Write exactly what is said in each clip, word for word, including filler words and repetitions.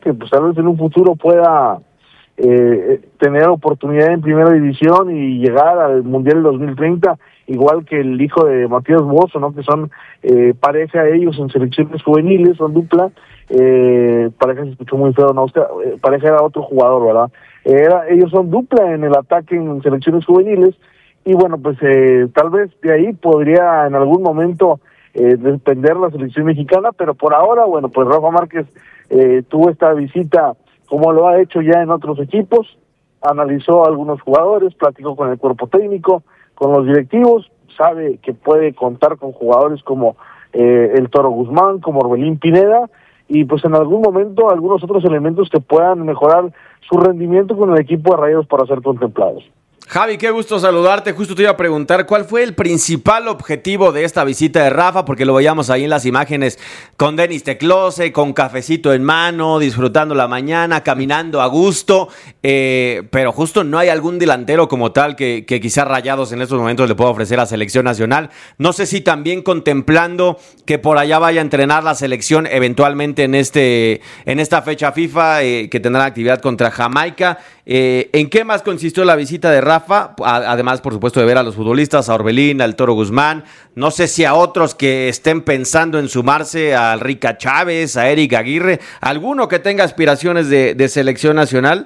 que pues tal vez en un futuro pueda eh, tener oportunidad en primera división y llegar al Mundial dos mil treinta, igual que el hijo de Matías Bozo, ¿no? Que son eh, pareja ellos en selecciones juveniles, son dupla. Eh, pareja se escuchó muy feo, no, usted, eh, pareja era otro jugador, ¿verdad? Era, ellos son dupla en el ataque en selecciones juveniles, y bueno, pues eh, tal vez de ahí podría en algún momento eh, depender la selección mexicana, pero por ahora, bueno, pues Rafa Márquez eh, tuvo esta visita, como lo ha hecho ya en otros equipos, analizó a algunos jugadores, platicó con el cuerpo técnico, con los directivos, sabe que puede contar con jugadores como eh, el Toro Guzmán, como Orbelín Pineda, y pues en algún momento algunos otros elementos que puedan mejorar su rendimiento con el equipo de Rayados para ser contemplados. Javi, qué gusto saludarte. Justo te iba a preguntar cuál fue el principal objetivo de esta visita de Rafa, porque lo veíamos ahí en las imágenes con Denis Teclose, con cafecito en mano, disfrutando la mañana, caminando a gusto, eh, pero justo no hay algún delantero como tal que, que quizás Rayados en estos momentos le pueda ofrecer a selección nacional. No sé si también contemplando que por allá vaya a entrenar la selección eventualmente en este en esta fecha FIFA, eh, que tendrá actividad contra Jamaica. Eh, ¿En qué más consistió la visita de Rafa? Además, por supuesto, de ver a los futbolistas, a Orbelín, al Toro Guzmán. No sé si a otros que estén pensando en sumarse, a Rica Chávez, a Eric Aguirre, alguno que tenga aspiraciones de, de selección nacional.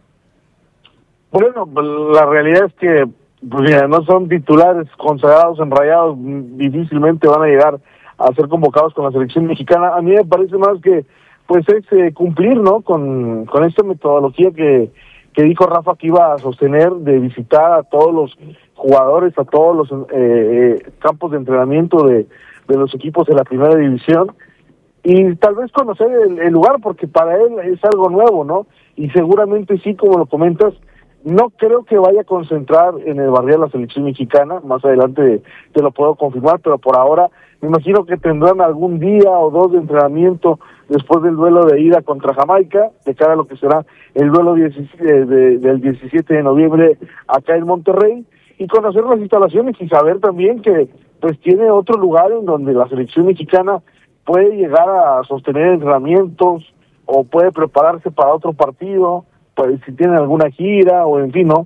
Bueno, la realidad es que pues, mira, no son titulares consagrados en Rayados, difícilmente van a llegar a ser convocados con la selección mexicana. A mí me parece más que pues es eh, cumplir, ¿no? Con, con esta metodología que que dijo Rafa que iba a sostener, de visitar a todos los jugadores, a todos los eh, eh, campos de entrenamiento de, de los equipos de la primera división, y tal vez conocer el, el lugar, porque para él es algo nuevo, ¿no? Y seguramente sí, como lo comentas, no creo que vaya a concentrar en el barrio de la selección mexicana, más adelante te lo puedo confirmar, pero por ahora me imagino que tendrán algún día o dos de entrenamiento después del duelo de ida contra Jamaica, de cara a lo que será el duelo diecisiete, de, del diecisiete de noviembre acá en Monterrey, y conocer las instalaciones y saber también que pues tiene otro lugar en donde la selección mexicana puede llegar a sostener entrenamientos o puede prepararse para otro partido, pues si tiene alguna gira o en fin, ¿no?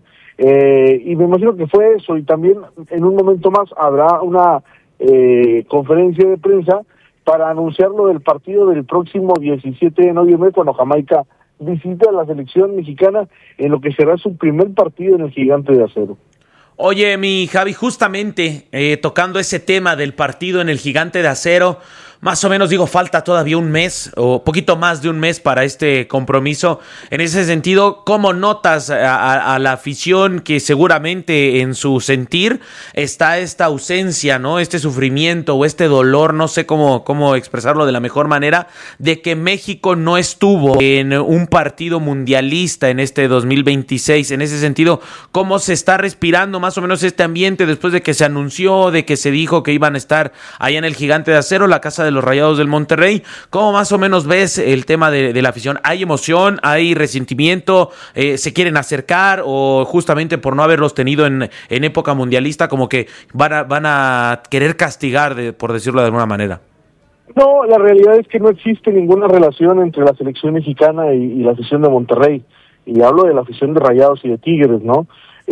Eh, y me imagino que fue eso, y también en un momento más habrá una eh, conferencia de prensa para anunciar lo del partido del próximo diecisiete de noviembre, cuando Jamaica visita a la selección mexicana en lo que será su primer partido en el Gigante de Acero. Oye, mi Javi, justamente eh, tocando ese tema del partido en el Gigante de Acero, más o menos digo, falta todavía un mes o poquito más de un mes para este compromiso. En ese sentido, ¿cómo notas a, a, a la afición que seguramente en su sentir está esta ausencia, ¿no? Este sufrimiento o este dolor, no sé cómo, cómo expresarlo de la mejor manera, de que México no estuvo en un partido mundialista en este dos mil veintiséis? En ese sentido, ¿cómo se está respirando más o menos este ambiente después de que se anunció, de que se dijo que iban a estar allá en el Gigante de Acero, la casa de los Rayados del Monterrey? ¿Cómo más o menos ves el tema de, de la afición? ¿Hay emoción? ¿Hay resentimiento? Eh, ¿Se quieren acercar? ¿O justamente por no haberlos tenido en, en época mundialista como que van a, van a querer castigar, de, por decirlo de alguna manera? No, la realidad es que no existe ninguna relación entre la selección mexicana y, y la afición de Monterrey. Y hablo de la afición de Rayados y de Tigres, ¿no?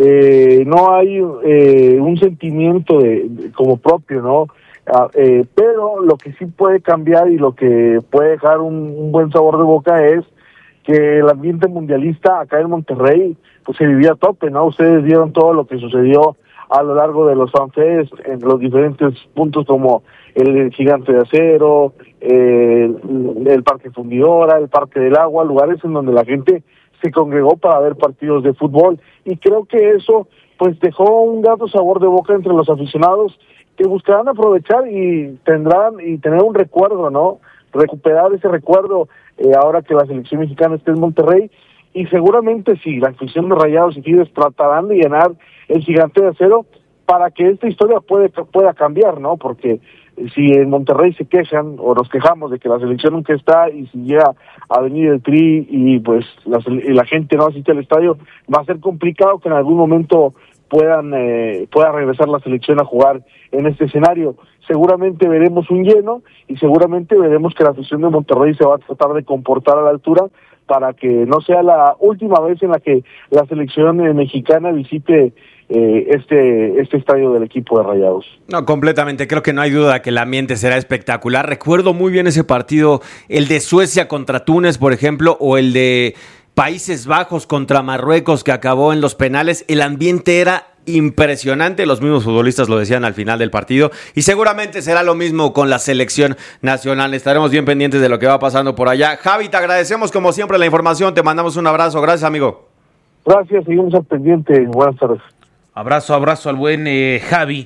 Eh, no hay eh, un sentimiento de, de como propio, ¿no? Uh, eh, pero lo que sí puede cambiar y lo que puede dejar un, un buen sabor de boca es que el ambiente mundialista acá en Monterrey pues se vivía a tope, ¿no? Ustedes vieron todo lo que sucedió a lo largo de los FanFest en los diferentes puntos, como el Gigante de Acero, eh, el, el Parque Fundidora, el Parque del Agua, lugares en donde la gente se congregó para ver partidos de fútbol, y creo que eso pues dejó un grato sabor de boca entre los aficionados, que buscarán aprovechar y tendrán y tener un recuerdo, ¿no? Recuperar ese recuerdo eh, ahora que la selección mexicana esté en Monterrey, y seguramente sí, la afición de Rayados y Tigres tratarán de llenar el Gigante de Acero para que esta historia puede, pueda cambiar, ¿no? Porque si en Monterrey se quejan o nos quejamos de que la selección nunca está, y si llega a venir el Tri y pues la, y la gente no asiste al estadio, va a ser complicado que en algún momento puedan eh, pueda regresar la selección a jugar en este escenario. Seguramente veremos un lleno y seguramente veremos que la afición de Monterrey se va a tratar de comportar a la altura para que no sea la última vez en la que la selección eh, mexicana visite eh, este este estadio del equipo de Rayados. No, completamente, creo que no hay duda que el ambiente será espectacular. Recuerdo muy bien ese partido, el de Suecia contra Túnez, por ejemplo, o el de Países Bajos contra Marruecos, que acabó en los penales. El ambiente era impresionante, los mismos futbolistas lo decían al final del partido, y seguramente será lo mismo con la selección nacional. Estaremos bien pendientes de lo que va pasando por allá. Javi, te agradecemos como siempre la información, te mandamos un abrazo. Gracias, amigo. Gracias, seguimos al pendiente. Buenas tardes. Abrazo, abrazo al buen eh, Javi,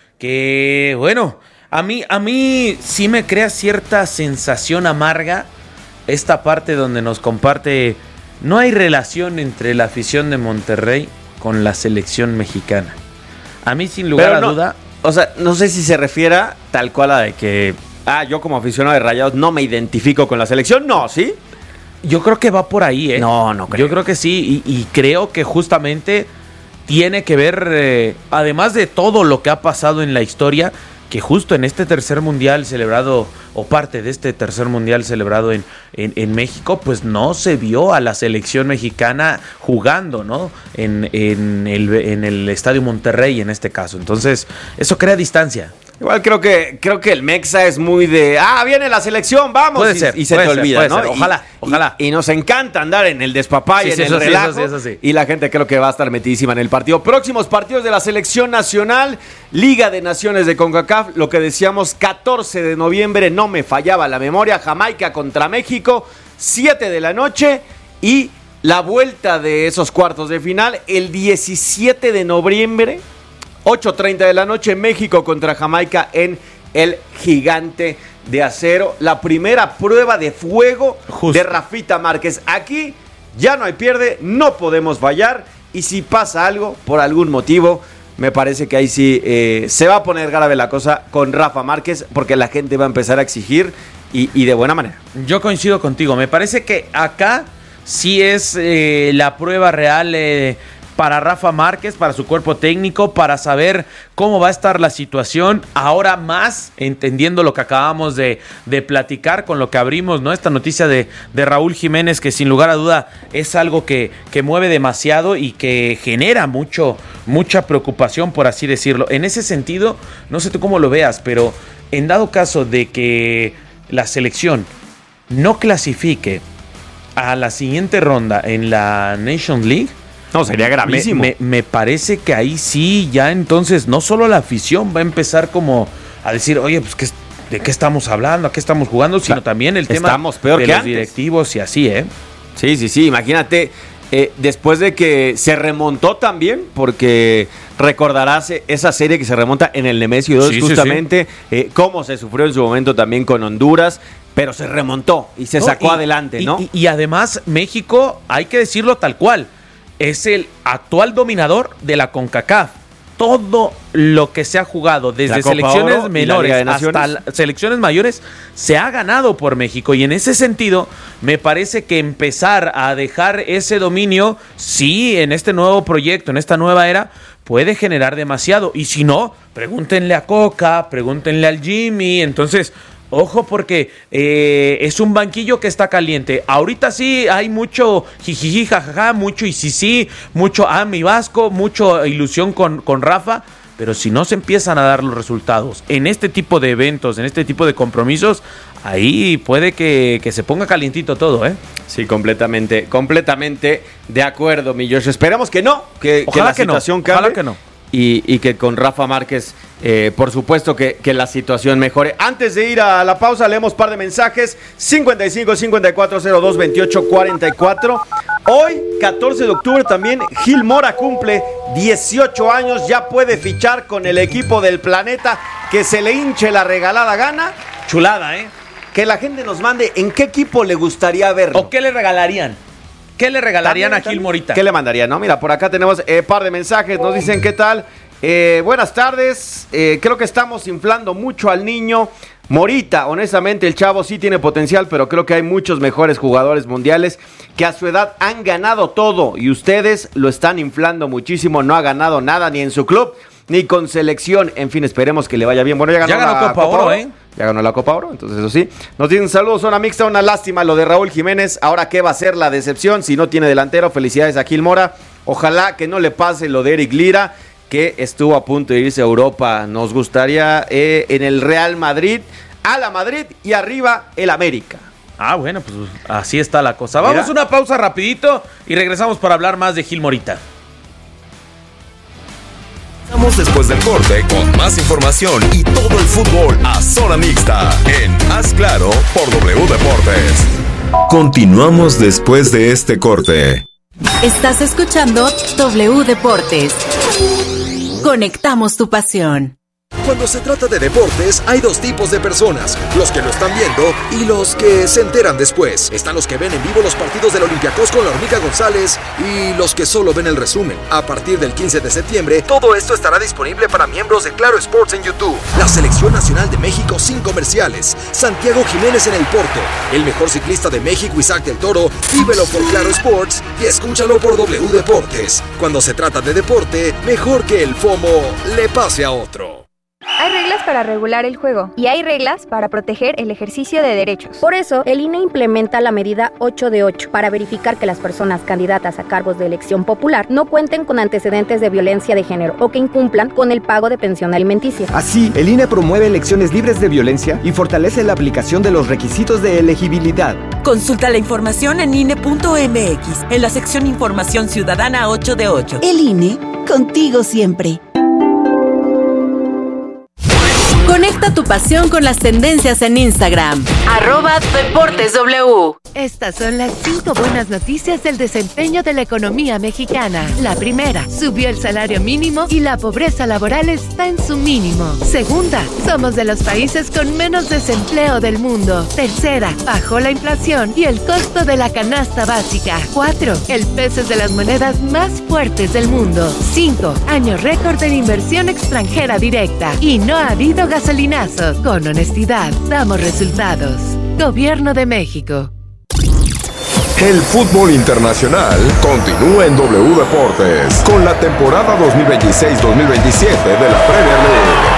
que bueno, a mí, a mí sí me crea cierta sensación amarga esta parte donde nos comparte. No hay relación entre la afición de Monterrey con la selección mexicana. A mí, sin lugar Pero a no, duda... O sea, no sé si se refiera tal cual a de que, ah, yo como aficionado de Rayados no me identifico con la selección. No, ¿sí? Yo creo que va por ahí, ¿eh? No, no creo. Yo creo que sí, y, y creo que justamente tiene que ver, eh, además de todo lo que ha pasado en la historia, que justo en este tercer mundial celebrado, o parte de este tercer mundial celebrado en, en, en México, pues no se vio a la selección mexicana jugando, ¿no? En, en, el, en el Estadio Monterrey, en este caso. Entonces, eso crea distancia. Igual creo que creo que el Mexa es muy de, ah, viene la selección, vamos, puede y, ser, y se puede te ser, olvida, puede ¿no? ser. Ojalá, y, ojalá. Y, y nos encanta andar en el despapalle, Sí, sí, en eso el sí, relajo, eso sí, eso sí. y la gente creo que va a estar metidísima en el partido. Próximos partidos de la selección nacional, Liga de Naciones de CONCACAF, lo que decíamos, catorce de noviembre, no me fallaba la memoria, Jamaica contra México, siete de la noche, y la vuelta de esos cuartos de final, el diecisiete de noviembre, ocho treinta de la noche, México contra Jamaica en el Gigante de Acero. La primera prueba de fuego Justo. de Rafita Márquez. Aquí ya no hay pierde, no podemos fallar. Y si pasa algo, por algún motivo, me parece que ahí sí eh, se va a poner grave la cosa con Rafa Márquez, porque la gente va a empezar a exigir y, y de buena manera. Yo coincido contigo. Me parece que acá sí es eh, la prueba real eh, para Rafa Márquez, para su cuerpo técnico, para saber cómo va a estar la situación. Ahora más, entendiendo lo que acabamos de, de platicar, con lo que abrimos, ¿no? Esta noticia de, de Raúl Jiménez, que sin lugar a duda es algo que, que mueve demasiado y que genera mucho, mucha preocupación, por así decirlo. En ese sentido, no sé tú cómo lo veas, pero en dado caso de que la selección no clasifique a la siguiente ronda en la Nations League, no, sería gravísimo. Me, me, me parece que ahí sí, ya entonces, no solo la afición va a empezar como a decir, oye, pues, ¿qué, ¿de qué estamos hablando? ¿A qué estamos jugando? Sino o sea, también el tema peor de que los antes. directivos y así, ¿eh? Sí, sí, sí, imagínate, eh, después de que se remontó también, porque recordarás esa serie que se remonta en el Nemesio dos, sí, justamente, sí, sí. Eh, cómo se sufrió en su momento también con Honduras, pero se remontó y se no, sacó y, adelante, ¿no? Y, y, y además, México, hay que decirlo tal cual, es el actual dominador de la CONCACAF. Todo lo que se ha jugado, desde selecciones Oro menores hasta la, selecciones mayores, se ha ganado por México. Y en ese sentido, me parece que empezar a dejar ese dominio, sí, en este nuevo proyecto, en esta nueva era, puede generar demasiado. Y si no, pregúntenle a Coca, pregúntenle al Jimmy. Entonces, ojo, porque eh, es un banquillo que está caliente. Ahorita sí hay mucho jijiji, jajaja, mucho y sí, sí, mucho ah, mi Vasco, mucho ilusión con, con Rafa. Pero si no se empiezan a dar los resultados en este tipo de eventos, en este tipo de compromisos, ahí puede que, que se ponga calientito todo, ¿eh? Sí, completamente, completamente de acuerdo, mi Josh. Esperemos que no, que, que la que situación no, cambie. Ojalá que no. Y, y que con Rafa Márquez, eh, por supuesto que, que la situación mejore. Antes de ir a la pausa, leemos un par de mensajes. cincuenta y cinco, cincuenta y cuatro, cero dos, veintiocho, cuarenta y cuatro. Hoy, catorce de octubre, también Gil Mora cumple dieciocho años. Ya puede fichar con el equipo del Planeta. Que se le hinche la regalada gana. Chulada, ¿eh? Que la gente nos mande en qué equipo le gustaría verlo. ¿O qué le regalarían? ¿Qué le regalarían ¿También, a Gil Morita? ¿Qué le mandarían? No, mira, por acá tenemos un eh, par de mensajes. Nos dicen qué tal. Eh, buenas tardes. Eh, creo que estamos inflando mucho al niño. Morita, honestamente el chavo sí tiene potencial, pero creo que hay muchos mejores jugadores mundiales que a su edad han ganado todo y ustedes lo están inflando muchísimo. No ha ganado nada ni en su club ni con selección. En fin, esperemos que le vaya bien. Bueno, ya ganó, ya ganó la Copa, Copa Oro, ¿eh? Ya ganó la Copa Oro, entonces eso sí. Nos dicen saludos, zona mixta, una lástima lo de Raúl Jiménez. Ahora, ¿qué va a ser la decepción si no tiene delantero? Felicidades a Gil Mora. Ojalá que no le pase lo de Eric Lira, que estuvo a punto de irse a Europa. Nos gustaría eh, en el Real Madrid, a la Madrid y arriba el América. Ah, bueno, pues así está la cosa. Vamos Mira. a una pausa rapidito y regresamos para hablar más de Gil Morita. Estamos después del corte con más información y todo el fútbol a zona mixta en Haz Claro por W Deportes. Continuamos después de este corte. Estás escuchando W Deportes. Conectamos tu pasión. Cuando se trata de deportes, hay dos tipos de personas, los que lo están viendo y los que se enteran después. Están los que ven en vivo los partidos del Olympiacos con la Hormiga González y los que solo ven el resumen. A partir del quince de septiembre, todo esto estará disponible para miembros de Claro Sports en YouTube. La Selección Nacional de México sin comerciales. Santiago Jiménez en el Porto. El mejor ciclista de México, Isaac del Toro. Vívelo por Claro Sports y escúchalo por W Deportes. Cuando se trata de deporte, mejor que el FOMO le pase a otro. Hay reglas para regular el juego y hay reglas para proteger el ejercicio de derechos. Por eso, el I N E implementa la medida ocho de ocho para verificar que las personas candidatas a cargos de elección popular no cuenten con antecedentes de violencia de género o que incumplan con el pago de pensión alimenticia. Así, el I N E promueve elecciones libres de violencia y fortalece la aplicación de los requisitos de elegibilidad. Consulta la información en I N E punto M X, en la sección Información Ciudadana ocho de ocho. El I N E, contigo siempre. Conecta tu pasión con las tendencias en Instagram. Arroba Deportes W. Estas son las cinco buenas noticias del desempeño de la economía mexicana. La primera, subió el salario mínimo y la pobreza laboral está en su mínimo. Segunda, somos de los países con menos desempleo del mundo. Tercera, bajó la inflación y el costo de la canasta básica. Cuatro, el peso es de las monedas más fuertes del mundo. Cinco, año récord en inversión extranjera directa. Y no ha habido gasolinazos. Con honestidad, damos resultados. Gobierno de México. El fútbol internacional continúa en W Deportes con la temporada dos mil veintiséis dos mil veintisiete de la Premier League.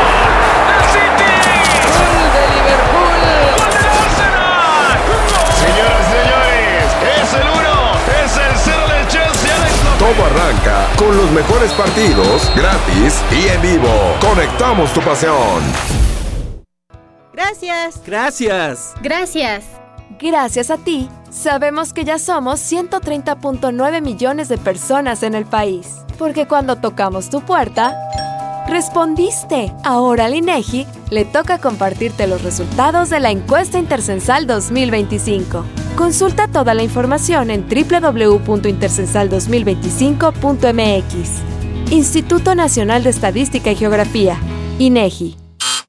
Todo arranca con los mejores partidos, gratis y en vivo. Conectamos tu pasión. Gracias. Gracias. Gracias. Gracias a ti, sabemos que ya somos ciento treinta punto nueve millones de personas en el país. Porque cuando tocamos tu puerta, respondiste. Ahora al INEGI le toca compartirte los resultados de la encuesta Intercensal dos mil veinticinco. Consulta toda la información en doble u doble u doble u punto intercensal dos mil veinticinco punto m x. Instituto Nacional de Estadística y Geografía, INEGI.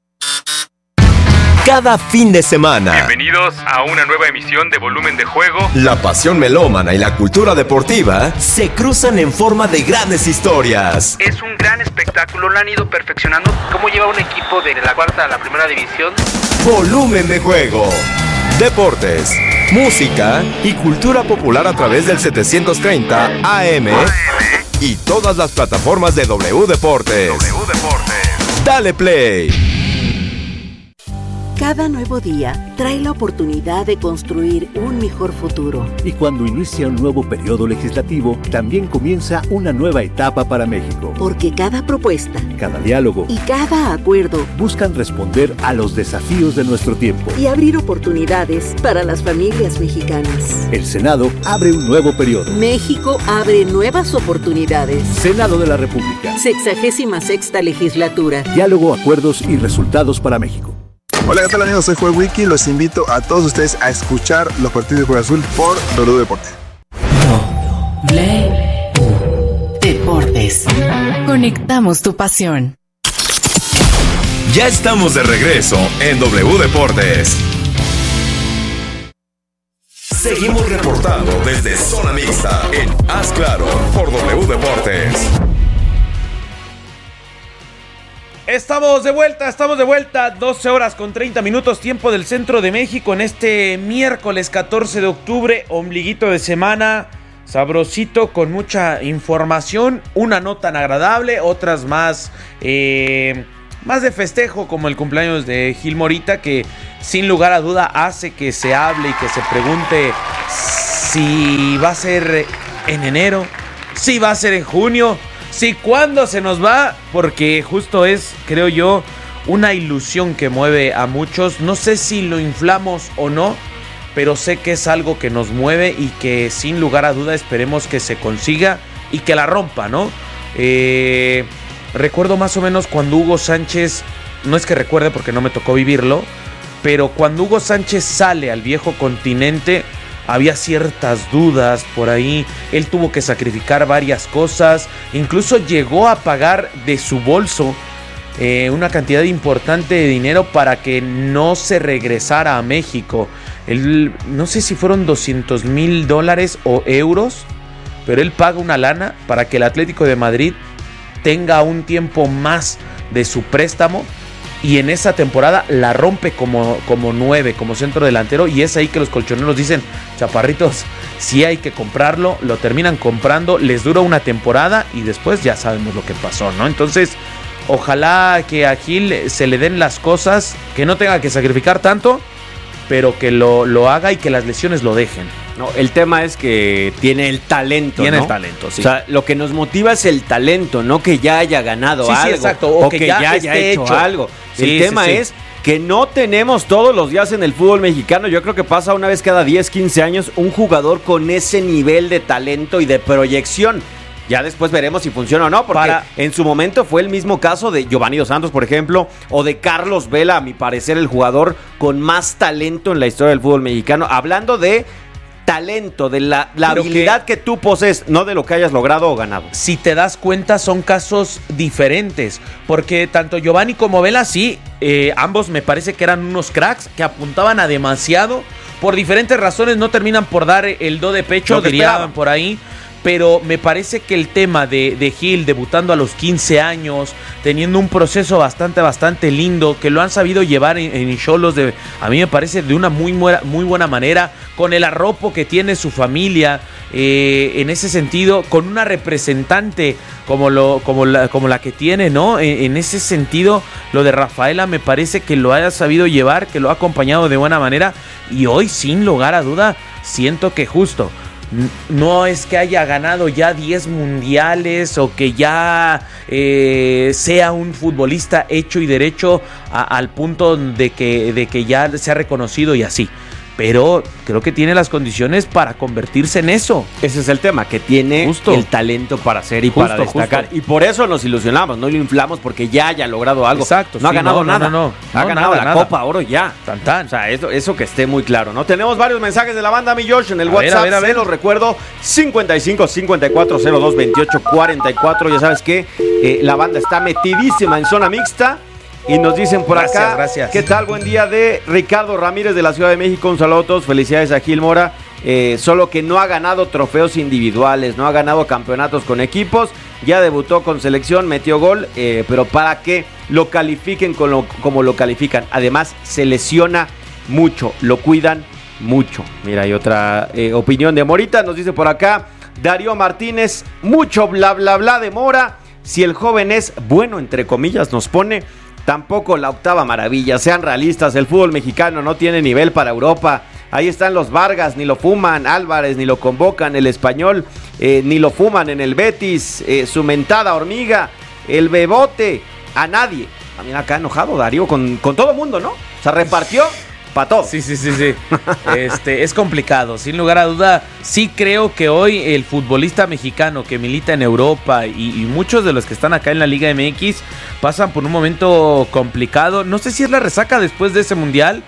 Cada fin de semana. Bienvenidos a una nueva emisión de Volumen de Juego. La pasión melómana y la cultura deportiva se cruzan en forma de grandes historias. Es un gran espectáculo, lo han ido perfeccionando. ¿Cómo lleva un equipo de la cuarta a la primera división? Volumen de Juego. Deportes, música y cultura popular a través del setecientos treinta A M y todas las plataformas de W Deportes. W Deportes. Dale play. Cada nuevo día trae la oportunidad de construir un mejor futuro. Y cuando inicia un nuevo periodo legislativo, también comienza una nueva etapa para México. Porque cada propuesta, cada diálogo y cada acuerdo buscan responder a los desafíos de nuestro tiempo y abrir oportunidades para las familias mexicanas. El Senado abre un nuevo periodo. México abre nuevas oportunidades. Senado de la República. Sexagésima sexta legislatura. Diálogo, acuerdos y resultados para México. Hola, ¿qué tal amigos? Soy Joel Wiki. Los invito a todos ustedes a escuchar los partidos de Cruz Azul por W Deportes. W Deportes. Conectamos tu pasión. Ya estamos de regreso en W Deportes. Seguimos reportando desde Zona Mixta en Haz Claro por W Deportes. Estamos de vuelta, estamos de vuelta, doce horas con treinta minutos, tiempo del centro de México, en este miércoles catorce de octubre, ombliguito de semana, sabrosito, con mucha información, una no tan agradable, otras más, eh, más de festejo, como el cumpleaños de Gil Morita, que sin lugar a duda hace que se hable y que se pregunte si va a ser en enero, si va a ser en junio, sí, ¿cuándo se nos va? Porque justo es, creo yo, una ilusión que mueve a muchos. No sé si lo inflamos o no, pero sé que es algo que nos mueve y que sin lugar a duda esperemos que se consiga y que la rompa, ¿no? Eh, recuerdo más o menos cuando Hugo Sánchez, no es que recuerde porque no me tocó vivirlo, pero cuando Hugo Sánchez sale al viejo continente, había ciertas dudas por ahí, él tuvo que sacrificar varias cosas, incluso llegó a pagar de su bolso eh, una cantidad importante de dinero para que no se regresara a México. Él, no sé si fueron doscientos mil dólares o euros, pero él paga una lana para que el Atlético de Madrid tenga un tiempo más de su préstamo. Y en esa temporada la rompe como, como nueve, como centro delantero. Y es ahí que los colchoneros dicen, chaparritos, sí hay que comprarlo. Lo terminan comprando, les dura una temporada y después ya sabemos lo que pasó, ¿no? Entonces, ojalá que a Gil se le den las cosas, que no tenga que sacrificar tanto, pero que lo, lo haga y que las lesiones lo dejen. No, el tema es que tiene el talento, Tiene ¿no? el talento, sí. O sea, lo que nos motiva es el talento, no que ya haya ganado Sí, sí, algo. exacto, o O, que que, ya ya, haya esté hecho, hecho. algo. Sí, el sí, tema sí. es que no tenemos todos los días en el fútbol mexicano. Yo creo que pasa una vez cada diez, quince años un jugador con ese nivel de talento y de proyección. Ya después veremos si funciona o no, porque Para... en su momento fue el mismo caso de Giovanni Dos Santos, por ejemplo, o de Carlos Vela, a mi parecer el jugador con más talento en la historia del fútbol mexicano. Hablando de talento, de la, la habilidad que... que tú posees, no de lo que hayas logrado o ganado. Si te das cuenta, son casos diferentes, porque tanto Giovanni como Vela, sí, eh, ambos me parece que eran unos cracks que apuntaban a demasiado. Por diferentes razones no terminan por dar el do de pecho, dirían por ahí. Pero me parece que el tema de, de Gil debutando a los quince años, teniendo un proceso bastante, bastante lindo, que lo han sabido llevar en, en Xolos, de, a mí me parece de una muy, muy buena manera, con el arropo que tiene su familia, eh, en ese sentido, con una representante como, lo, como, la, como la que tiene, ¿no? En, en ese sentido, lo de Rafaela me parece que lo haya sabido llevar, que lo ha acompañado de buena manera, y hoy, sin lugar a duda, siento que justo... no es que haya ganado ya diez mundiales o que ya eh, sea un futbolista hecho y derecho a, al punto de que, de que ya se ha reconocido y así. Pero creo que tiene las condiciones para convertirse en eso. Ese es el tema, que tiene justo el talento para hacer y justo, para destacar. Justo. Y por eso nos ilusionamos, no lo inflamos porque ya haya logrado algo. Exacto. No sí, ha ganado no, nada. No, no, no. Ha no, ganado nada, la nada. Copa Oro ya. Tan, tan. O sea, eso, eso que esté muy claro, ¿no? Tenemos varios mensajes de la banda, mi Josh, en el a WhatsApp. Ver, a ver, a ver. Se los recuerdo, cincuenta y cinco, cincuenta y cuatro, cero dos, veintiocho, cuarenta y cuatro. Ya sabes que eh, la banda está metidísima en zona mixta. Y nos dicen por gracias, acá, gracias. ¿qué tal? Buen día de Ricardo Ramírez de la Ciudad de México. Un saludo a todos, felicidades a Gil Mora. Eh, solo que no ha ganado trofeos individuales, no ha ganado campeonatos con equipos. Ya debutó con selección, metió gol, eh, pero para que lo califiquen con lo, como lo califican. Además, se lesiona mucho, lo cuidan mucho. Mira, hay otra eh, opinión de Morita, nos dice por acá Darío Martínez, mucho bla bla bla de Mora. Si el joven es bueno, entre comillas, nos pone... Tampoco la octava maravilla, sean realistas, el fútbol mexicano no tiene nivel para Europa. Ahí están los Vargas, ni lo fuman, Álvarez, ni lo convocan, el Español, eh, ni lo fuman en el Betis, eh, su mentada hormiga, el Bebote, a nadie. También acá enojado Darío con, con todo el mundo, ¿no? Se repartió para todo. Sí, sí, sí, sí. Este, es complicado, sin lugar a duda. Sí creo que hoy el futbolista mexicano que milita en Europa y, y muchos de los que están acá en la Liga M X pasan por un momento complicado. No sé si es la resaca después de ese mundial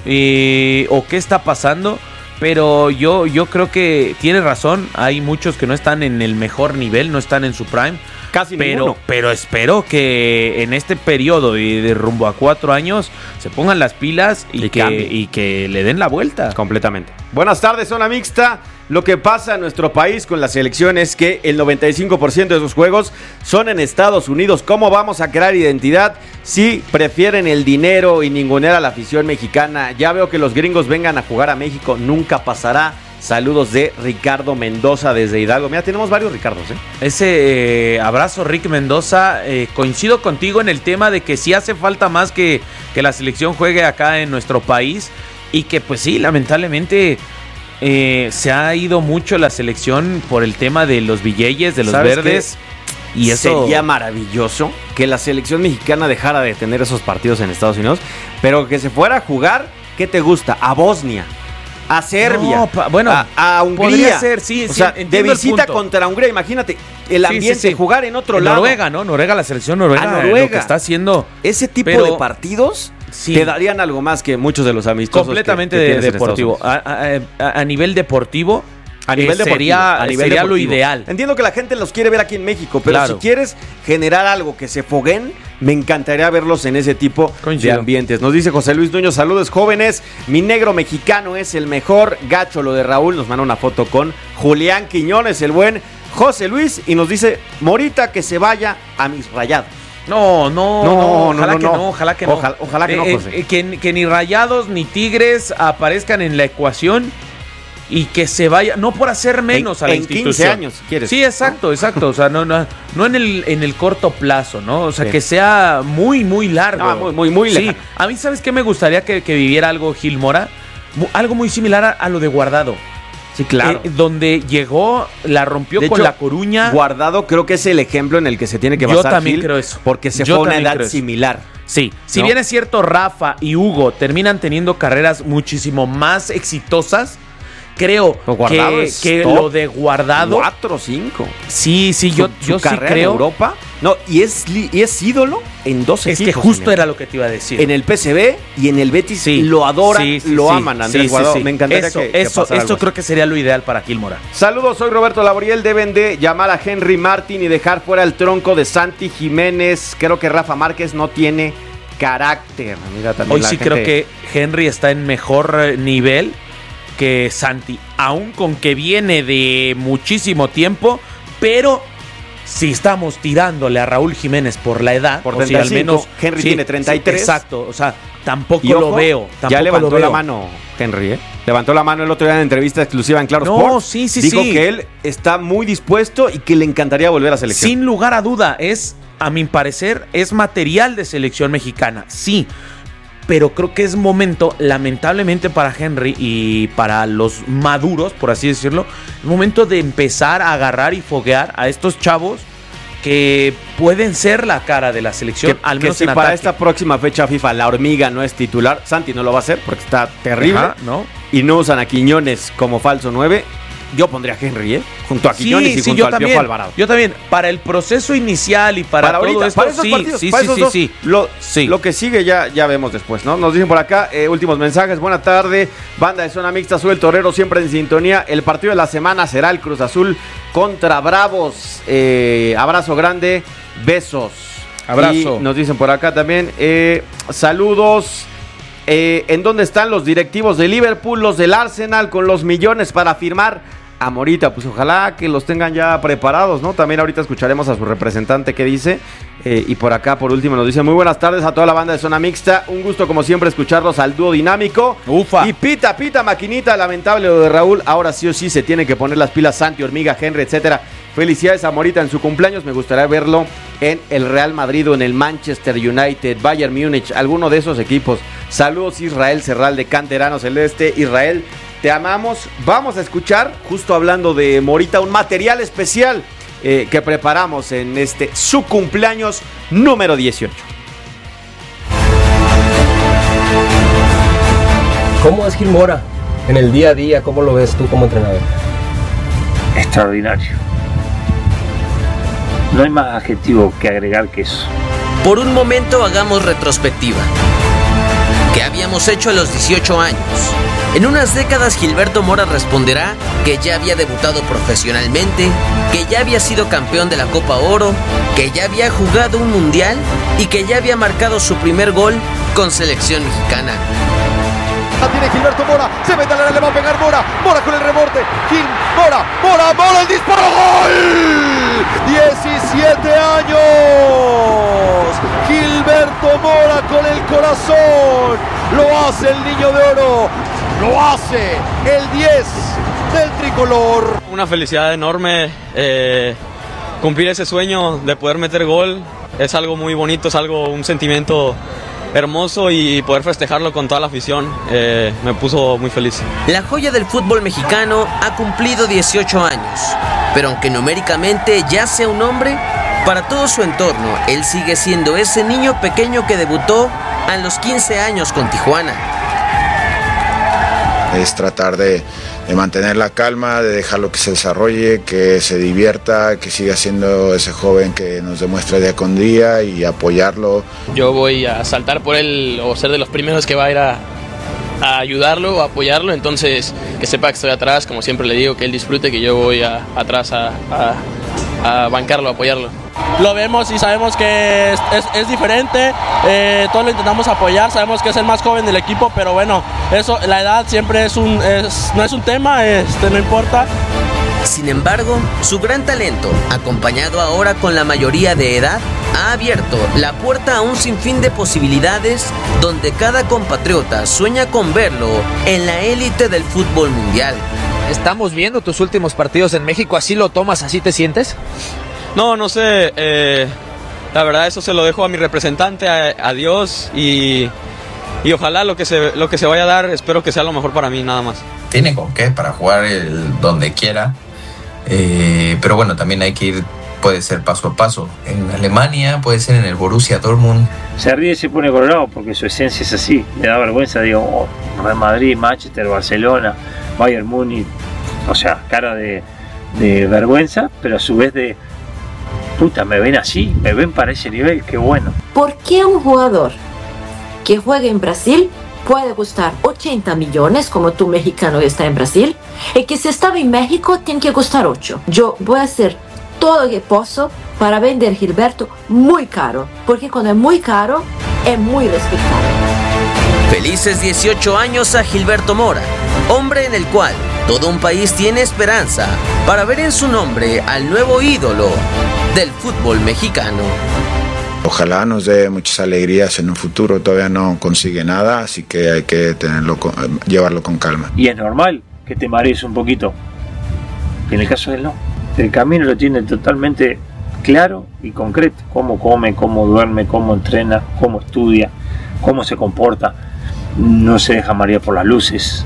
eh, o qué está pasando, pero yo, yo creo que tiene razón. Hay muchos que no están en el mejor nivel, no están en su prime. Casi pero, ninguno. Pero espero que en este periodo y de rumbo a cuatro años se pongan las pilas y, y, que, y que le den la vuelta. Completamente. Buenas tardes, zona mixta. Lo que pasa en nuestro país con la selección es que el noventa y cinco por ciento de sus juegos son en Estados Unidos. ¿Cómo vamos a crear identidad si prefieren el dinero y ningunear a la afición mexicana? Ya veo que los gringos vengan a jugar a México, nunca pasará. Saludos de Ricardo Mendoza desde Hidalgo. Mira, tenemos varios Ricardos, ¿eh? Ese eh, abrazo, Rick Mendoza. Eh, coincido contigo en el tema de que sí hace falta más que, que la selección juegue acá en nuestro país. Y que pues sí, lamentablemente eh, se ha ido mucho la selección por el tema de los billetes, de los verdes. Qué? Y eso sería maravilloso que la selección mexicana dejara de tener esos partidos en Estados Unidos, pero que se fuera a jugar, ¿qué te gusta? A Bosnia, a Serbia, no, pa, bueno, a, a Hungría. Podría ser, sí, o sí, sea, de visita contra Hungría, imagínate el ambiente, sí, sí, sí. jugar en otro en lado. Noruega, ¿no? Noruega, la selección noruega, a Noruega. Lo que está haciendo. Ese tipo pero, de partidos sí. te darían algo más que muchos de los amistosos. Completamente que, que de, deportivo. A, a, a, a nivel deportivo. A nivel eh, sería, a nivel sería lo ideal. Entiendo que la gente los quiere ver aquí en México, pero claro. si quieres generar algo que se foguen, me encantaría verlos en ese tipo Coincido. de ambientes. Nos dice José Luis Duño, saludos jóvenes, mi negro mexicano es el mejor, gacho lo de Raúl, nos manda una foto con Julián Quiñones, el buen José Luis, y nos dice, Morita que se vaya a mis Rayados. No, no, no, no, ojalá no, que no, no, ojalá que no. Ojalá, ojalá que eh, no, José. Eh, que, que ni Rayados ni Tigres aparezcan en la ecuación. Y que se vaya, no por hacer menos en, a la en institución. quince años, si quieres. Sí, exacto, ¿no? exacto. O sea, no, no, no en el, en el corto plazo, ¿no? O sea, sí. que sea muy, muy largo. No, muy, muy, muy lejano. Sí, a mí, ¿sabes qué me gustaría que, que viviera algo Gil Mora? Algo muy similar a, a lo de Guardado. Sí, claro. Eh, donde llegó, la rompió de con hecho, La Coruña. Guardado creo que es el ejemplo en el que se tiene que basar Yo también Gil, creo eso. porque se Yo fue a una edad eso. similar. Sí, si ¿no? bien es cierto, Rafa y Hugo terminan teniendo carreras muchísimo más exitosas, creo que, que lo de Guardado cuatro o cinco. Sí, sí, yo, su, yo su sí creo. En Europa. No, y es, y es ídolo en dos es equipos. Es que justo era lo que te iba a decir. En el P S V y en el Betis sí, lo adoran, sí, sí, lo sí, aman, Andrés sí, Guardado. Sí, sí. Me encantaría eso, que, que eso, pasara Esto creo que sería lo ideal para Gil Mora. Saludos, soy Roberto Laboriel. Deben de llamar a Henry Martin y dejar fuera el tronco de Santi Jiménez. Creo que Rafa Márquez no tiene carácter. Mira, también Hoy la sí gente... creo que Henry está en mejor nivel que Santi, aún con que viene de muchísimo tiempo, pero si estamos tirándole a Raúl Jiménez por la edad, por o si al menos Henry sí, tiene treinta y tres. Sí, exacto, o sea, tampoco y ojo, lo veo. Tampoco ya levantó lo veo. la mano Henry, ¿eh? Levantó la mano el otro día en entrevista exclusiva en Claro no, Sports. Sí, sí, Dijo sí. que él está muy dispuesto y que le encantaría volver a selección. Sin lugar a duda, es, a mi parecer, es material de selección mexicana, sí. Pero creo que es momento, lamentablemente para Henry y para los maduros, por así decirlo, es momento de empezar a agarrar y foguear a estos chavos que pueden ser la cara de la selección, que, al menos que si en para ataque. esta próxima fecha FIFA la hormiga no es titular, Santi no lo va a hacer porque está terrible. Ajá, ¿no? Y no usan a Quiñones como falso nueve. Yo pondría a Henry, ¿eh? Junto a Quiñones sí, y sí, junto al también, Piojo Alvarado. Yo también. Para el proceso inicial y para, para todo ahorita, esto, para esos sí, partidos, sí, para sí, esos sí, dos, sí. Lo, sí. lo que sigue ya, ya vemos después, ¿no? Nos dicen por acá, eh, últimos mensajes. Buena tarde, banda de Zona Mixta, Azul el Torero, siempre en sintonía. El partido de la semana será el Cruz Azul contra Bravos. Eh, abrazo grande, besos. Abrazo. Y nos dicen por acá también, eh, saludos. Eh, ¿En dónde están los directivos de Liverpool, los del Arsenal, con los millones para firmar a Morita? Pues ojalá que los tengan ya preparados, ¿no? También ahorita escucharemos a su representante que dice. Eh, y por acá, por último, nos dice muy buenas tardes a toda la banda de Zona Mixta. Un gusto, como siempre, escucharlos al dúo dinámico. Ufa. Y pita, pita, maquinita, lamentable lo de Raúl. Ahora sí o sí se tiene que poner las pilas Santi, Hormiga, Henry, etcétera. Felicidades a Morita en su cumpleaños. Me gustaría verlo en el Real Madrid o en el Manchester United, Bayern Múnich, alguno de esos equipos. Saludos, Israel Serral de Canterano Celeste. Israel, te amamos. Vamos a escuchar, justo hablando de Morita, un material especial eh, que preparamos en este su cumpleaños número dieciocho. ¿Cómo es Gil Mora en el día a día? ¿Cómo lo ves tú como entrenador? Extraordinario. No hay más adjetivo que agregar que eso. Por un momento hagamos retrospectiva. ¿Qué habíamos hecho a los dieciocho años? En unas décadas Gilberto Mora responderá que ya había debutado profesionalmente, que ya había sido campeón de la Copa Oro, que ya había jugado un mundial y que ya había marcado su primer gol con selección mexicana. La tiene Gilberto Mora, se mete al área, le va a pegar Mora, Mora con el rebote, Gil Mora, Mora, Mora, el disparo, ¡gol! diecisiete años, Gilberto Mora con el corazón, lo hace el Niño de Oro, lo hace el diez del tricolor. Una felicidad enorme, eh, cumplir ese sueño de poder meter gol, es algo muy bonito, es algo, un sentimiento hermoso y poder festejarlo con toda la afición eh, me puso muy feliz. La joya del fútbol mexicano ha cumplido dieciocho años, pero aunque numéricamente ya sea un hombre, para todo su entorno, él sigue siendo ese niño pequeño que debutó a los quince años con Tijuana. Es tratar de, de mantener la calma, de dejarlo que se desarrolle, que se divierta, que siga siendo ese joven que nos demuestra día con día y apoyarlo. Yo voy a saltar por él o ser de los primeros que va a ir a, a ayudarlo o apoyarlo, entonces que sepa que estoy atrás, como siempre le digo, que él disfrute, que yo voy a, atrás a, a, a bancarlo, a apoyarlo. Lo vemos y sabemos que es, es, es diferente, eh, todos lo intentamos apoyar, sabemos que es el más joven del equipo, pero bueno, eso, la edad siempre es un, es, no es un tema, este, no importa. Sin embargo, su gran talento, acompañado ahora con la mayoría de edad, ha abierto la puerta a un sinfín de posibilidades donde cada compatriota sueña con verlo en la élite del fútbol mundial. Estamos viendo tus últimos partidos en México, ¿así lo tomas, así te sientes? No, no sé, eh, la verdad eso se lo dejo a mi representante, a, a Dios y, y ojalá lo que, se, lo que se vaya a dar, espero que sea lo mejor para mí, nada más. Tiene con qué para jugar el, donde quiera, eh, pero bueno, también hay que ir, puede ser paso a paso. En Alemania, puede ser en el Borussia Dortmund. Se ríe y se pone colorado porque su esencia es así, le da vergüenza, digo, oh, Real Madrid, Manchester, Barcelona, Bayern Múnich, o sea, cara de, de vergüenza, pero a su vez de puta, me ven así, me ven para ese nivel, qué bueno. ¿Por qué un jugador que juega en Brasil puede costar ochenta millones, como tú mexicano que está en Brasil, y que si estaba en México tiene que costar ocho? Yo voy a hacer todo lo que puedo para vender Gilberto muy caro, porque cuando es muy caro, es muy respetado. Felices dieciocho años a Gilberto Mora, hombre en el cual todo un país tiene esperanza para ver en su nombre al nuevo ídolo del fútbol mexicano. Ojalá nos dé muchas alegrías en un futuro, todavía no consigue nada, así que hay que tenerlo, llevarlo con calma. Y es normal que te marees un poquito, en el caso de él no. El camino lo tiene totalmente claro y concreto, cómo come, cómo duerme, cómo entrena, cómo estudia, cómo se comporta, no se deja marear por las luces.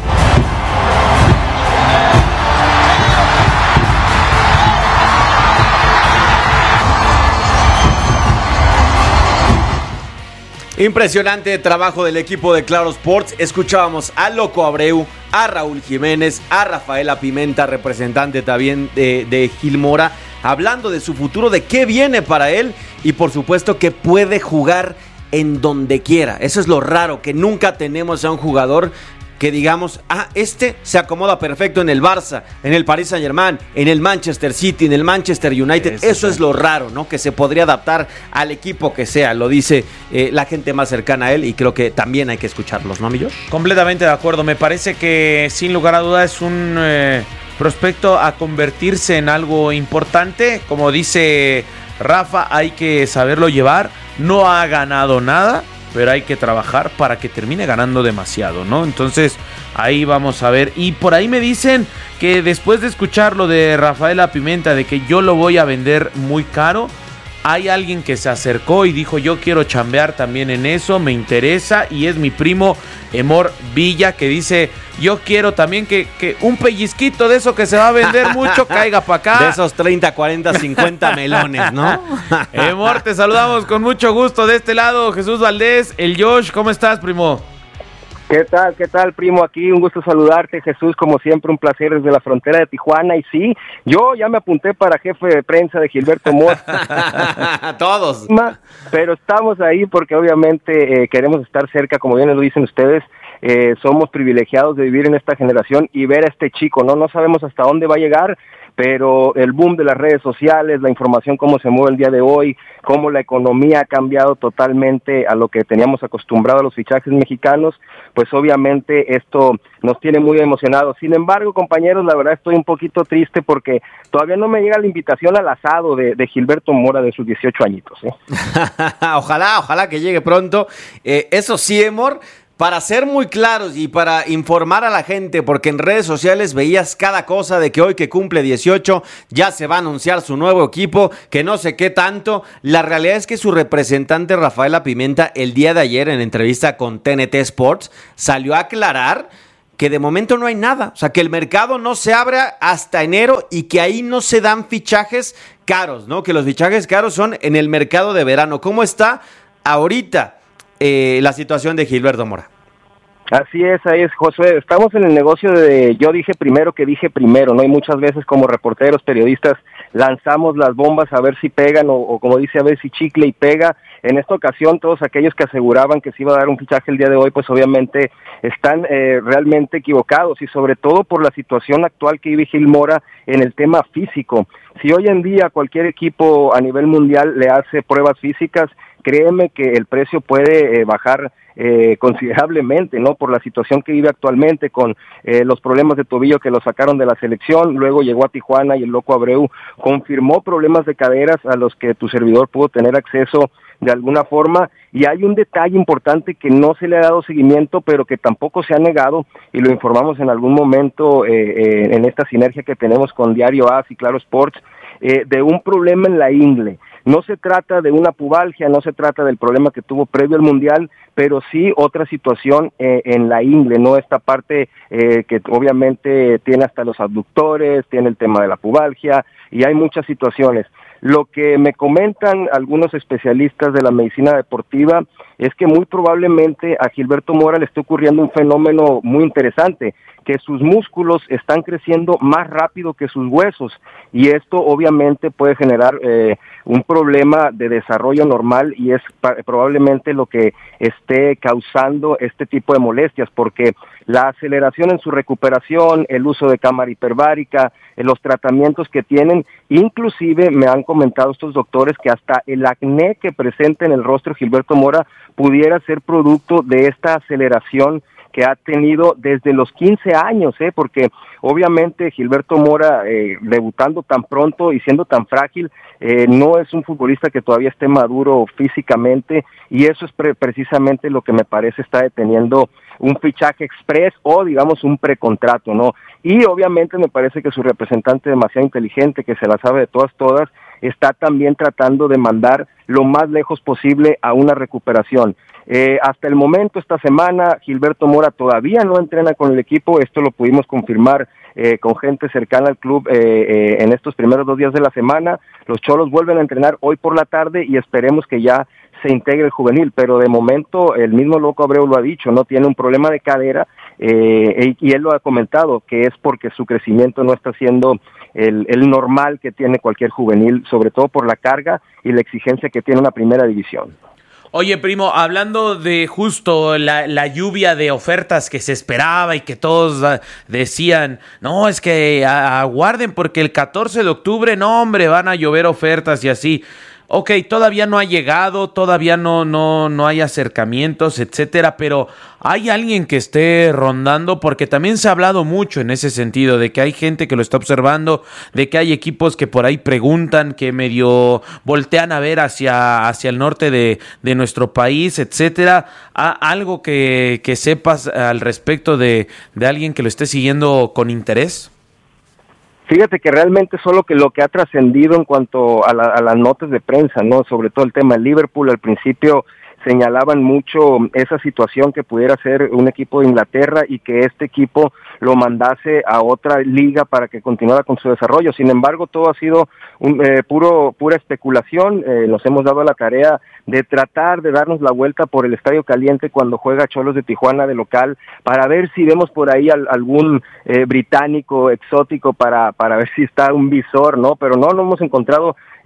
Impresionante trabajo del equipo de Claro Sports. Escuchábamos a Loco Abreu, a Raúl Jiménez, a Rafaela Pimenta, representante también de, de Gil Mora, hablando de su futuro, de qué viene para él y por supuesto que puede jugar en donde quiera. Eso es lo raro, que nunca tenemos a un jugador que digamos, ah, este se acomoda perfecto en el Barça, en el Paris Saint-Germain, en el Manchester City, en el Manchester United. Eso, Eso es lo raro, ¿no? Que se podría adaptar al equipo que sea, lo dice eh, la gente más cercana a él y creo que también hay que escucharlos, ¿no, Millos? Completamente de acuerdo. Me parece que sin lugar a duda es un eh, prospecto a convertirse en algo importante. Como dice Rafa, hay que saberlo llevar. No ha ganado nada, pero hay que trabajar para que termine ganando demasiado, ¿no? Entonces, ahí vamos a ver. Y por ahí me dicen que después de escuchar lo de Rafaela Pimenta, de que yo lo voy a vender muy caro, hay alguien que se acercó y dijo, yo quiero chambear también en eso, me interesa, y es mi primo Emor Villa, que dice, yo quiero también que, que un pellizquito de eso que se va a vender mucho caiga para acá. De esos treinta, cuarenta, cincuenta melones, ¿no? Emor, te saludamos con mucho gusto de este lado. Jesús Valdés, el Josh, ¿cómo estás, primo? ¿Qué tal, qué tal, primo? Aquí un gusto saludarte, Jesús, como siempre, un placer desde la frontera de Tijuana. Y sí, yo ya me apunté para jefe de prensa de Gilberto Mora. Todos. Pero estamos ahí porque obviamente eh, queremos estar cerca, como bien lo dicen ustedes, eh, somos privilegiados de vivir en esta generación y ver a este chico, ¿no? No sabemos hasta dónde va a llegar, pero el boom de las redes sociales, la información cómo se mueve el día de hoy, cómo la economía ha cambiado totalmente a lo que teníamos acostumbrado a los fichajes mexicanos, pues obviamente esto nos tiene muy emocionados. Sin embargo, compañeros, la verdad estoy un poquito triste porque todavía no me llega la invitación al asado de, de Gilberto Mora de sus dieciocho añitos, ¿eh? Ojalá, ojalá que llegue pronto. Eh, eso sí, Emor, para ser muy claros y para informar a la gente, porque en redes sociales veías cada cosa de que hoy que cumple dieciocho ya se va a anunciar su nuevo equipo, que no sé qué tanto. La realidad es que su representante Rafaela Pimenta el día de ayer en entrevista con T N T Sports salió a aclarar que de momento no hay nada, o sea que el mercado no se abre hasta enero y que ahí no se dan fichajes caros, ¿no? Que los fichajes caros son en el mercado de verano. ¿Cómo está ahorita Eh, la situación de Gilberto Mora? Así es, ahí es, Josué, estamos en el negocio de yo dije primero que dije primero, ¿no? Y muchas veces como reporteros, periodistas, lanzamos las bombas a ver si pegan o, o como dice, a ver si chicle y pega. En esta ocasión, todos aquellos que aseguraban que se iba a dar un fichaje el día de hoy, pues obviamente están eh, realmente equivocados, y sobre todo por la situación actual que vive Gil Mora en el tema físico. Si hoy en día cualquier equipo a nivel mundial le hace pruebas físicas, créeme que el precio puede eh, bajar eh, considerablemente, ¿no? Por la situación que vive actualmente con eh, los problemas de tobillo que lo sacaron de la selección, luego llegó a Tijuana y el Loco Abreu confirmó problemas de caderas a los que tu servidor pudo tener acceso de alguna forma, y hay un detalle importante que no se le ha dado seguimiento, pero que tampoco se ha negado, y lo informamos en algún momento eh, eh, en esta sinergia que tenemos con Diario A S y Claro Sports, eh, de un problema en la ingle. No se trata de una pubalgia, no se trata del problema que tuvo previo al Mundial, pero sí otra situación eh, en la ingle, ¿no? Esta parte eh, que obviamente tiene hasta los abductores, tiene el tema de la pubalgia, y hay muchas situaciones. Lo que me comentan algunos especialistas de la medicina deportiva es que muy probablemente a Gilberto Mora le está ocurriendo un fenómeno muy interesante, que sus músculos están creciendo más rápido que sus huesos, y esto obviamente puede generar eh, un problema de desarrollo normal, y es pa- probablemente lo que esté causando este tipo de molestias, porque la aceleración en su recuperación, el uso de cámara hiperbárica, eh, los tratamientos que tienen, inclusive me han comentado estos doctores que hasta el acné que presenta en el rostro Gilberto Mora pudiera ser producto de esta aceleración que ha tenido desde los quince años, ¿eh? Porque obviamente Gilberto Mora, eh, debutando tan pronto y siendo tan frágil, eh, no es un futbolista que todavía esté maduro físicamente, y eso es pre- precisamente lo que me parece está deteniendo un fichaje express o digamos un precontrato, ¿no? Y obviamente me parece que su representante demasiado inteligente, que se la sabe de todas, todas, está también tratando de mandar lo más lejos posible a una recuperación. Eh, hasta el momento, esta semana, Gilberto Mora todavía no entrena con el equipo, esto lo pudimos confirmar eh, con gente cercana al club eh, eh, en estos primeros dos días de la semana. Los Cholos vuelven a entrenar hoy por la tarde y esperemos que ya se integre el juvenil, pero de momento el mismo Loco Abreu lo ha dicho, no tiene un problema de cadera eh, y él lo ha comentado, que es porque su crecimiento no está siendo el, el normal que tiene cualquier juvenil, sobre todo por la carga y la exigencia que tiene una primera división. Oye, primo, hablando de justo la, la lluvia de ofertas que se esperaba y que todos uh, decían, no, es que a, aguarden porque el catorce de octubre, no hombre, van a llover ofertas y así. Ok, todavía no ha llegado, todavía no, no, no hay acercamientos, etcétera, pero ¿hay alguien que esté rondando? Porque también se ha hablado mucho en ese sentido, de que hay gente que lo está observando, de que hay equipos que por ahí preguntan, que medio voltean a ver hacia, hacia el norte de, de nuestro país, etcétera. ¿Algo que, que sepas al respecto de, de alguien que lo esté siguiendo con interés? Fíjate que realmente solo que lo que ha trascendido en cuanto a, la, a las notas de prensa, ¿no? Sobre todo el tema de Liverpool, al principio señalaban mucho esa situación que pudiera ser un equipo de Inglaterra y que este equipo lo mandase a otra liga para que continuara con su desarrollo. Sin embargo, todo ha sido un, eh, puro pura especulación. Eh, nos hemos dado la tarea de tratar de darnos la vuelta por el Estadio Caliente cuando juega Cholos de Tijuana de local, para ver si vemos por ahí al, algún eh, británico exótico para para ver si está un visor, ¿no? Pero no, no hemos encontrado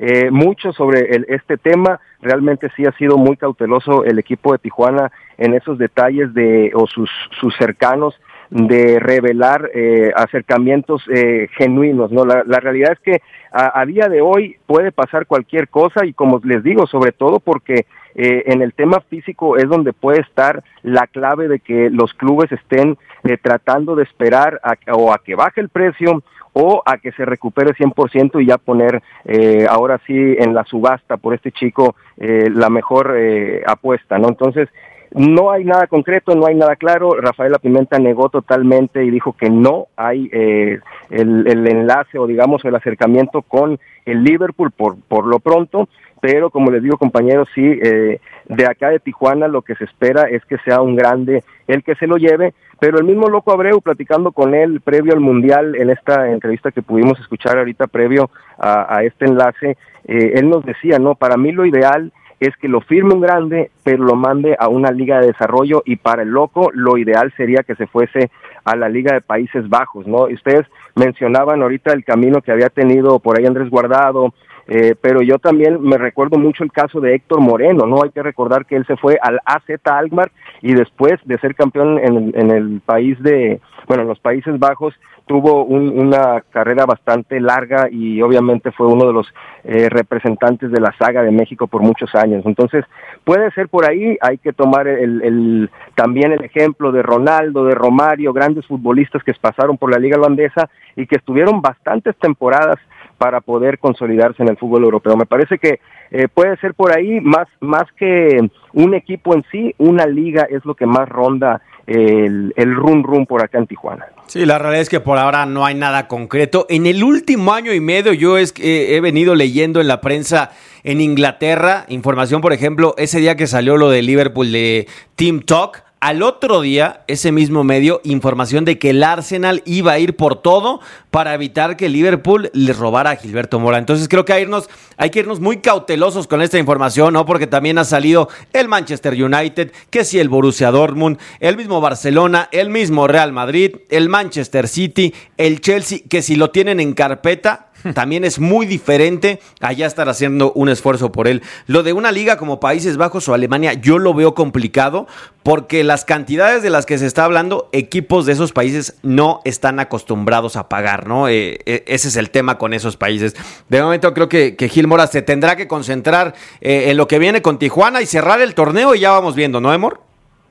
eh, mucho sobre el, este tema. Realmente sí ha sido muy cauteloso el equipo de Tijuana en esos detalles de o sus, sus cercanos de revelar eh, acercamientos eh, genuinos, ¿no? La, la realidad es que a, a día de hoy puede pasar cualquier cosa y como les digo, sobre todo porque eh, en el tema físico es donde puede estar la clave de que los clubes estén eh, tratando de esperar a, o a que baje el precio o a que se recupere cien por ciento y ya poner eh, ahora sí en la subasta por este chico eh, la mejor eh, apuesta, ¿no? Entonces, no hay nada concreto, no hay nada claro. Rafaela Pimenta negó totalmente y dijo que no hay eh, el, el enlace o digamos el acercamiento con el Liverpool por, por lo pronto, pero como les digo compañeros, sí, eh, de acá de Tijuana lo que se espera es que sea un grande el que se lo lleve, pero el mismo Loco Abreu, platicando con él previo al Mundial, en esta entrevista que pudimos escuchar ahorita previo a, a este enlace, eh, él nos decía, no, para mí lo ideal es que lo firme un grande, pero lo mande a una liga de desarrollo, y para el Loco lo ideal sería que se fuese a la Liga de Países Bajos, ¿no? Y ustedes mencionaban ahorita el camino que había tenido por ahí Andrés Guardado, eh, pero yo también me recuerdo mucho el caso de Héctor Moreno, ¿no? Hay que recordar que él se fue al A Z Alkmaar y después de ser campeón en, en el país de, bueno, en los Países Bajos, tuvo un, una carrera bastante larga y obviamente fue uno de los eh, representantes de la saga de México por muchos años. Entonces, puede ser por ahí, hay que tomar el, el también el ejemplo de Ronaldo, de Romario, grandes futbolistas que pasaron por la liga holandesa y que estuvieron bastantes temporadas para poder consolidarse en el fútbol europeo. Me parece que eh, puede ser por ahí, más, más que un equipo en sí, una liga es lo que más ronda el, el rum rum por acá en Tijuana. Sí, la realidad es que por ahora no hay nada concreto. En el último año y medio yo es, eh, he venido leyendo en la prensa en Inglaterra, información, por ejemplo, ese día que salió lo de Liverpool de Team Talk, al otro día, ese mismo medio, información de que el Arsenal iba a ir por todo para evitar que Liverpool le robara a Gilberto Mora. Entonces creo que hay, irnos, hay que irnos muy cautelosos con esta información, ¿no? Porque también ha salido el Manchester United, que sí el Borussia Dortmund, el mismo Barcelona, el mismo Real Madrid, el Manchester City, el Chelsea, que si lo tienen en carpeta, también es muy diferente allá estar haciendo un esfuerzo por él. Lo de una liga como Países Bajos o Alemania yo lo veo complicado porque las cantidades de las que se está hablando, equipos de esos países no están acostumbrados a pagar, ¿no? Eh, eh, ese es el tema con esos países. De momento creo que, que Gil Mora se tendrá que concentrar eh, en lo que viene con Tijuana y cerrar el torneo y ya vamos viendo, ¿no, Emor?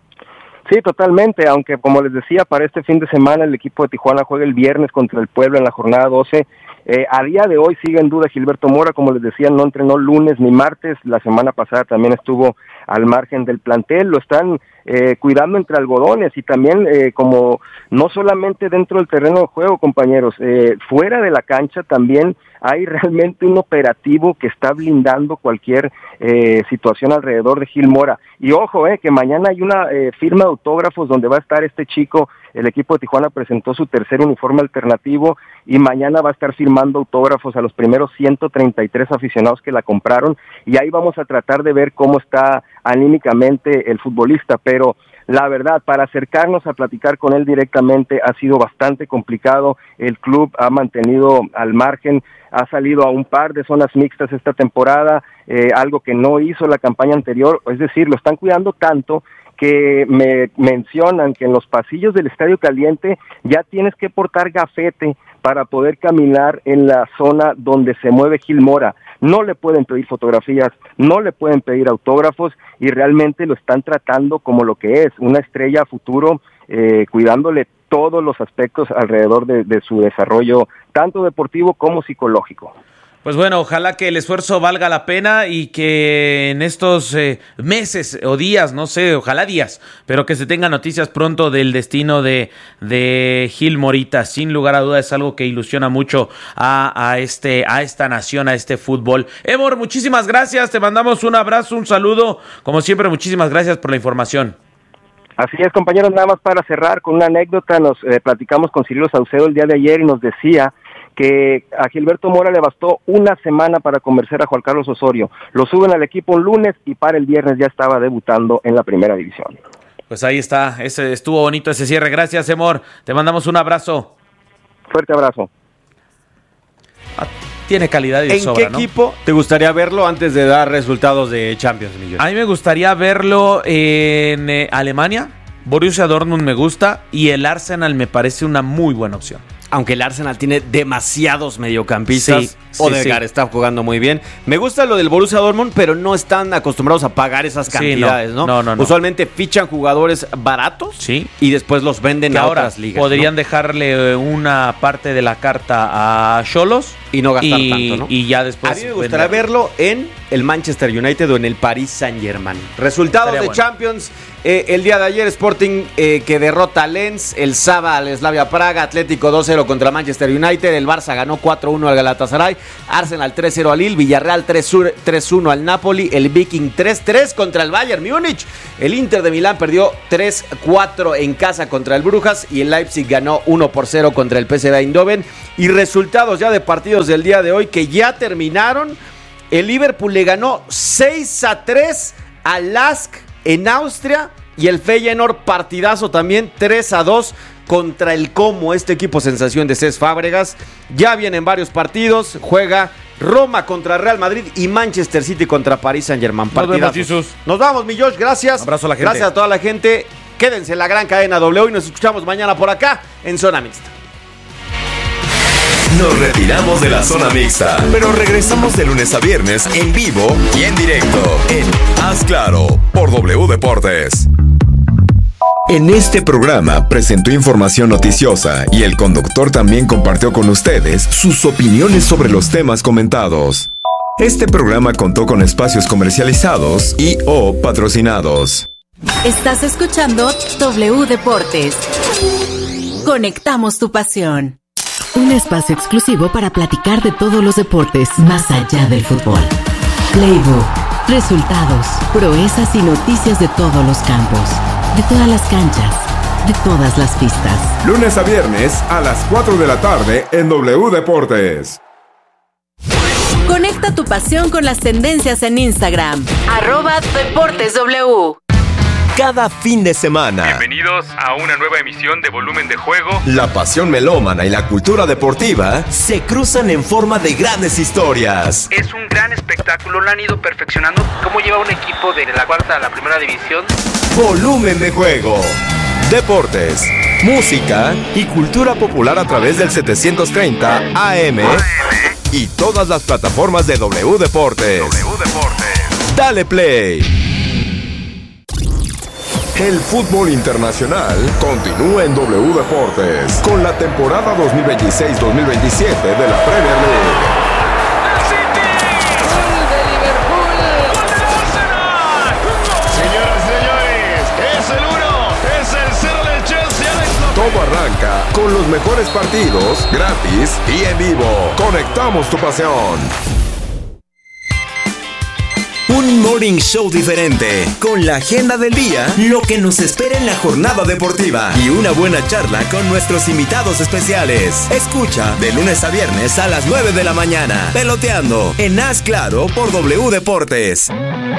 Sí, totalmente, aunque como les decía, para este fin de semana el equipo de Tijuana juega el viernes contra el Puebla en la jornada doce. Eh, a día de hoy sigue en duda Gilberto Mora, como les decía, no entrenó lunes ni martes, la semana pasada también estuvo al margen del plantel, lo están eh, cuidando entre algodones y también eh, como no solamente dentro del terreno de juego, compañeros, eh, fuera de la cancha también hay realmente un operativo que está blindando cualquier eh, situación alrededor de Gil Mora. Y ojo, eh, que mañana hay una eh, firma de autógrafos donde va a estar este chico. El equipo de Tijuana presentó su tercer uniforme alternativo y mañana va a estar firmando autógrafos a los primeros ciento treinta y tres aficionados que la compraron, y ahí vamos a tratar de ver cómo está anímicamente el futbolista, pero la verdad, para acercarnos a platicar con él directamente ha sido bastante complicado. El club ha mantenido al margen, ha salido a un par de zonas mixtas esta temporada, eh, algo que no hizo la campaña anterior, es decir, lo están cuidando tanto que me mencionan que en los pasillos del Estadio Caliente ya tienes que portar gafete para poder caminar en la zona donde se mueve Gil Mora. No le pueden pedir fotografías, no le pueden pedir autógrafos y realmente lo están tratando como lo que es, una estrella a futuro, eh, cuidándole todos los aspectos alrededor de, de su desarrollo, tanto deportivo como psicológico. Pues bueno, ojalá que el esfuerzo valga la pena y que en estos eh, meses o días, no sé, ojalá días, pero que se tengan noticias pronto del destino de, de Gil Morita. Sin lugar a dudas es algo que ilusiona mucho a, a, este, a esta nación, a este fútbol. Emor, muchísimas gracias, te mandamos un abrazo, un saludo. Como siempre, muchísimas gracias por la información. Así es, compañeros, nada más para cerrar con una anécdota, nos eh, platicamos con Cirilo Saucedo el día de ayer y nos decía que a Gilberto Mora le bastó una semana para convencer a Juan Carlos Osorio. Lo suben al equipo un lunes y para el viernes ya estaba debutando en la primera división. Pues ahí está, ese estuvo bonito ese cierre. Gracias, Emor. Te mandamos un abrazo. Fuerte abrazo. tiene calidad y de ¿En sobra, qué ¿no? equipo te gustaría verlo antes de dar resultados de Champions, Millón? A mí me gustaría verlo en eh, Alemania. Borussia Dortmund me gusta y el Arsenal me parece una muy buena opción. Aunque el Arsenal tiene demasiados mediocampistas. Sí, sí, Odegaard sí. está jugando muy bien. Me gusta lo del Borussia Dortmund, pero no están acostumbrados a pagar esas cantidades, sí, no, no, no, no. Usualmente fichan jugadores baratos sí. y después los venden que a ahora otras ligas. Podrían ¿no? dejarle una parte de la carta a Xolos y no gastar y, tanto, ¿no? Y ya después. A mí me gustaría venderlo. verlo en el Manchester United o en el Paris Saint-Germain. Resultados Estaría de bueno. Champions. Eh, el día de ayer Sporting eh, que derrota a Lens, el Saba al Slavia Praga, Atlético dos cero contra Manchester United, el Barça ganó cuatro uno al Galatasaray, Arsenal tres cero al Lille, Villarreal tres uno al Napoli, el Viking tres tres contra el Bayern Múnich, el Inter de Milán perdió tres cuatro en casa contra el Brujas y el Leipzig ganó uno por cero contra el P S V Eindhoven. Y resultados ya de partidos del día de hoy que ya terminaron. El Liverpool le ganó seis a tres al Lask en Austria y el Feyenoord partidazo también tres a dos contra el Como, este equipo sensación de Cesc Fábregas. Ya vienen varios partidos, juega Roma contra Real Madrid y Manchester City contra Paris Saint-Germain. Nos vemos, Jesús. Nos vamos, mi Josh, gracias. Abrazo a la gente. Gracias a toda la gente. Quédense en la gran cadena W y nos escuchamos mañana por acá en Zona Mixta. Nos retiramos de la zona mixta, pero regresamos de lunes a viernes en vivo y en directo en Haz Claro por W Deportes. En este programa presentó información noticiosa y el conductor también compartió con ustedes sus opiniones sobre los temas comentados. Este programa contó con espacios comercializados y o patrocinados. Estás escuchando W Deportes. Conectamos tu pasión. Un espacio exclusivo para platicar de todos los deportes más allá del fútbol. Playbook, resultados, proezas y noticias de todos los campos, de todas las canchas, de todas las pistas. Lunes a viernes a las cuatro de la tarde en W Deportes. Conecta tu pasión con las tendencias en Instagram. Arroba Deportes W. Cada fin de semana, Bienvenidos a una nueva emisión de Volumen de Juego. la pasión melómana y la cultura deportiva se cruzan en forma de grandes historias. Es un gran espectáculo, lo han ido perfeccionando. ¿Cómo lleva un equipo de la cuarta a la primera división? Volumen de Juego. Deportes, música y cultura popular a través del setecientos treinta A M y todas las plataformas de W Deportes. W Deportes. Dale play. El fútbol internacional continúa en W Deportes con la temporada dos mil veintiséis dos mil veintisiete de la Premier League. Señoras y señores, es el uno, es el cero del Chelsea. Todo arranca con los mejores partidos, gratis y en vivo. Conectamos tu pasión. Un morning show diferente, con la agenda del día, lo que nos espera en la jornada deportiva y una buena charla con nuestros invitados especiales. Escucha de lunes a viernes a las nueve de la mañana, peloteando en Haz Claro por W Deportes.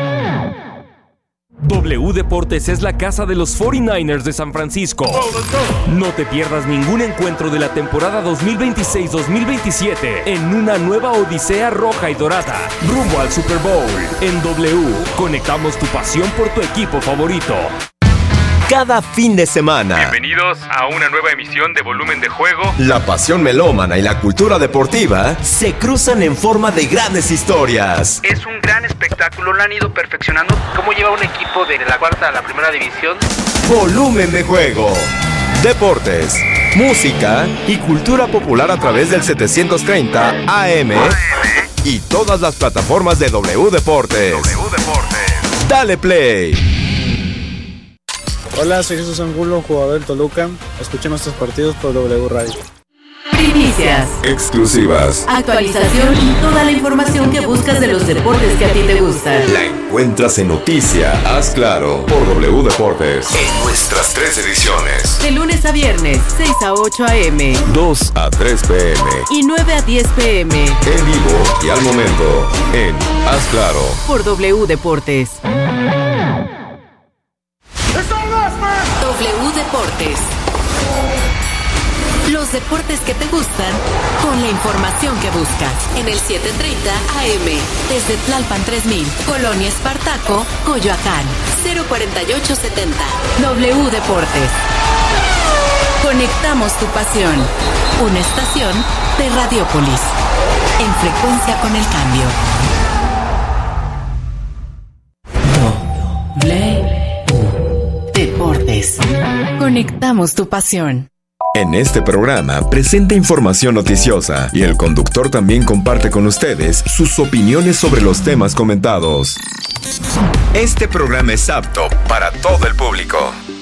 W Deportes es la casa de los cuarenta y nueve ers de San Francisco. No te pierdas ningún encuentro de la temporada dos mil veintiséis dos mil veintisiete en una nueva odisea roja y dorada, rumbo al Super Bowl. En W, conectamos tu pasión por tu equipo favorito. Cada fin de semana, Bienvenidos a una nueva emisión de Volumen de Juego. la pasión melómana y la cultura deportiva se cruzan en forma de grandes historias. Es un gran espectáculo, lo han ido perfeccionando. ¿Cómo lleva un equipo de la cuarta a la primera división? Volumen de Juego. Deportes, música y cultura popular a través del setecientos treinta A M y todas las plataformas de W Deportes. W Deportes. Dale play. Hola, soy Jesús Angulo, jugador del Toluca. Escuchen nuestros partidos por W Radio. Primicias, Exclusivas. actualización y toda la información que buscas de los deportes que a ti te gustan. La encuentras en Noticia, Haz Claro, por W Deportes. En nuestras tres ediciones. De lunes a viernes, seis a ocho a eme dos a tres pe eme. y nueve a diez pe eme En vivo y al momento, en Haz Claro. por W Deportes. W Deportes. Los deportes que te gustan con la información que buscas. En el setecientos treinta A M. Desde Tlalpan tres mil, Colonia Espartaco, Coyoacán. cero cuarenta y ocho setenta. W Deportes. Conectamos tu pasión. Una estación de Radiópolis. En frecuencia con el cambio. W Deportes. Conectamos tu pasión. En este programa presenta información noticiosa y el conductor también comparte con ustedes sus opiniones sobre los temas comentados. Este programa es apto para todo el público.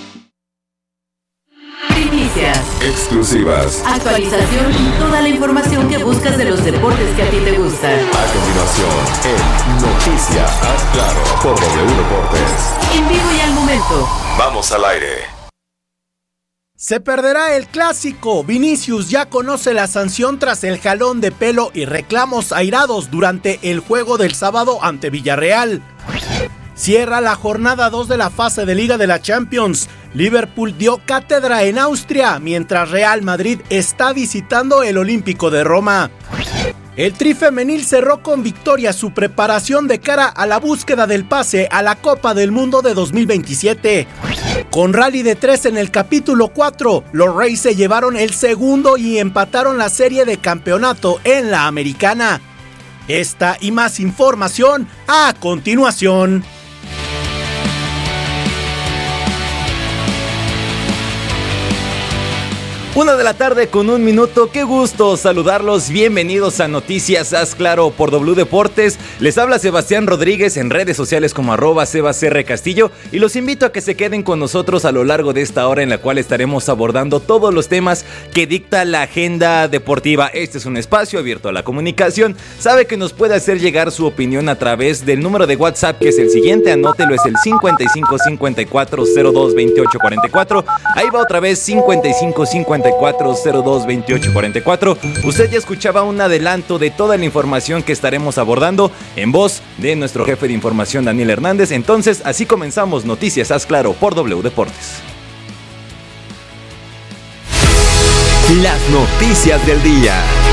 Primicias, exclusivas, actualización y toda la información que buscas de los deportes que a ti te gustan. A continuación, en Noticias Haz Claro por W Deportes. En vivo y al momento. Vamos al aire. Se perderá el clásico. Vinicius ya conoce la sanción tras el jalón de pelo y reclamos airados durante el juego del sábado ante Villarreal. Cierra la jornada dos de la fase de Liga de la Champions. Liverpool dio cátedra en Austria, mientras Real Madrid está visitando el Olímpico de Roma. El Tri Femenil cerró con victoria su preparación de cara a la búsqueda del pase a la Copa del Mundo de dos mil veintisiete. Con rally de tres en el capítulo cuatro, los Rays se llevaron el segundo y empataron la serie de campeonato en la Americana. Esta y más información a continuación. Una de la tarde con un minuto, qué gusto saludarlos, bienvenidos a Noticias Haz Claro por W Deportes. Les habla Sebastián Rodríguez en redes sociales como arroba sebacr Castillo y los invito a que se queden con nosotros a lo largo de esta hora en la cual estaremos abordando todos los temas que dicta la agenda deportiva. Este es un espacio abierto a la comunicación, sabe que nos puede hacer llegar su opinión a través del número de WhatsApp que es el siguiente, anótelo, es el cincuenta y cinco cincuenta y cuatro cero dos veintiocho cuarenta y cuatro, ahí va otra vez cincuenta y cinco cincuenta y cuatro cero dos veintiocho cuarenta y cuatro. Usted ya escuchaba un adelanto de toda la información que estaremos abordando en voz de nuestro jefe de información Daniel Hernández. Entonces, así comenzamos Noticias Haz Claro por W Deportes. Las noticias del día.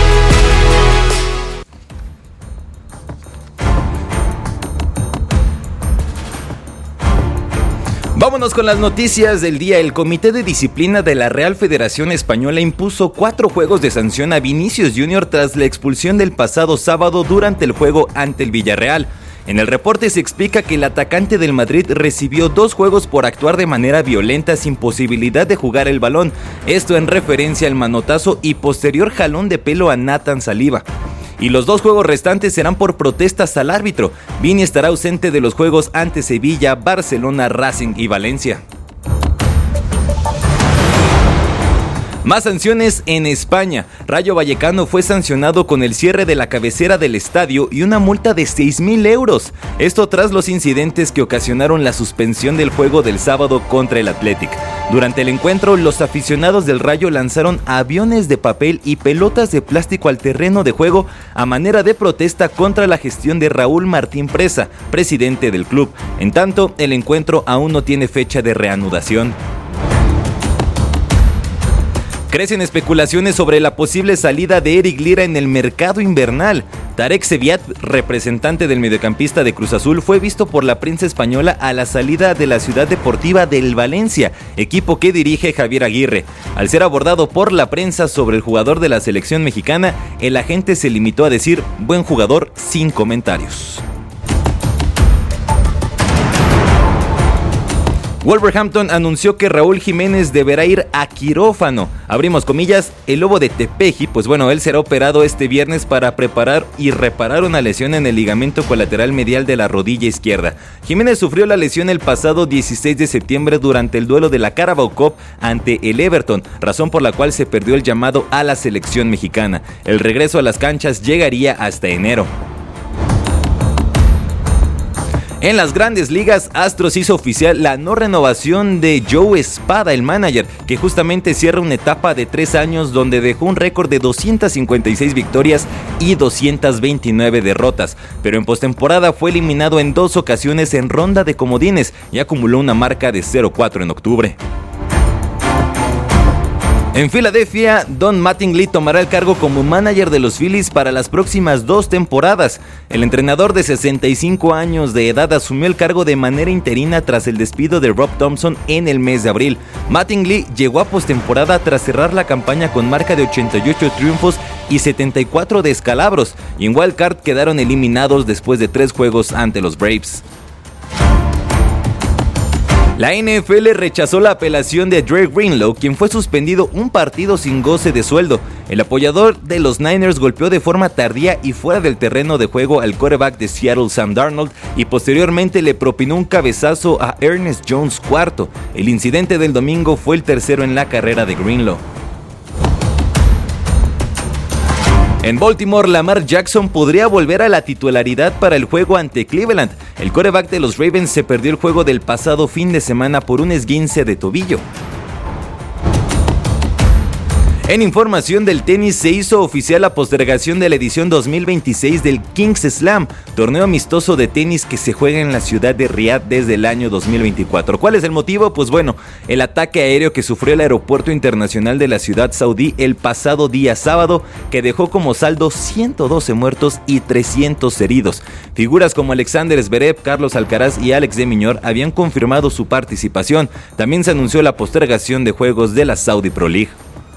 Vámonos con las noticias del día. El Comité de Disciplina de la Real Federación Española impuso cuatro juegos de sanción a Vinicius Junior tras la expulsión del pasado sábado durante el juego ante el Villarreal. En el reporte se explica que el atacante del Madrid recibió dos juegos por actuar de manera violenta sin posibilidad de jugar el balón, esto en referencia al manotazo y posterior jalón de pelo a Nathan Saliba. Y los dos juegos restantes serán por protestas al árbitro. Vini estará ausente de los juegos ante Sevilla, Barcelona, Racing y Valencia. Más sanciones en España. Rayo Vallecano fue sancionado con el cierre de la cabecera del estadio y una multa de seis mil euros. Esto tras los incidentes que ocasionaron la suspensión del juego del sábado contra el Athletic. Durante el encuentro, los aficionados del Rayo lanzaron aviones de papel y pelotas de plástico al terreno de juego a manera de protesta contra la gestión de Raúl Martín Presa, presidente del club. En tanto, el encuentro aún no tiene fecha de reanudación. Crecen especulaciones sobre la posible salida de Eric Lira en el mercado invernal. Tarek Seviat, representante del mediocampista de Cruz Azul, fue visto por la prensa española a la salida de la Ciudad Deportiva del Valencia, equipo que dirige Javier Aguirre. Al ser abordado por la prensa sobre el jugador de la selección mexicana, el agente se limitó a decir buen jugador sin comentarios. Wolverhampton anunció que Raúl Jiménez deberá ir a quirófano. Abrimos comillas, el Lobo de Tepeji, pues bueno, él será operado este viernes para preparar y reparar una lesión en el ligamento colateral medial de la rodilla izquierda. Jiménez sufrió la lesión el pasado dieciséis de septiembre durante el duelo de la Carabao Cup ante el Everton, razón por la cual se perdió el llamado a la selección mexicana. El regreso a las canchas llegaría hasta enero. En las grandes ligas, Astros hizo oficial la no renovación de Joe Espada, el manager, que justamente cierra una etapa de tres años donde dejó un récord de doscientas cincuenta y seis victorias y doscientas veintinueve derrotas, pero en postemporada fue eliminado en dos ocasiones en ronda de comodines y acumuló una marca de cero cuatro en octubre. En Filadelfia, Don Mattingly tomará el cargo como manager de los Phillies para las próximas dos temporadas. El entrenador de sesenta y cinco años de edad asumió el cargo de manera interina tras el despido de Rob Thompson en el mes de abril. Mattingly llegó a postemporada tras cerrar la campaña con marca de ochenta y ocho triunfos y setenta y cuatro descalabros, y en Wild Card quedaron eliminados después de tres juegos ante los Braves. La N F L rechazó la apelación de Dre Greenlow, quien fue suspendido un partido sin goce de sueldo. El apoyador de los Niners golpeó de forma tardía y fuera del terreno de juego al quarterback de Seattle, Sam Darnold, y posteriormente le propinó un cabezazo a Ernest Jones cuarto. El incidente del domingo fue el tercero en la carrera de Greenlow. En Baltimore, Lamar Jackson podría volver a la titularidad para el juego ante Cleveland. El quarterback de los Ravens se perdió el juego del pasado fin de semana por un esguince de tobillo. En información del tenis, se hizo oficial la postergación de la edición dos mil veintiséis del Kings Slam, torneo amistoso de tenis que se juega en la ciudad de Riad desde el año dos mil veinticuatro. ¿Cuál es el motivo? Pues bueno, el ataque aéreo que sufrió el aeropuerto internacional de la ciudad saudí el pasado día sábado, que dejó como saldo ciento doce muertos y trescientos heridos. Figuras como Alexander Zverev, Carlos Alcaraz y Alex de Minaur habían confirmado su participación. También se anunció la postergación de juegos de la Saudi Pro League.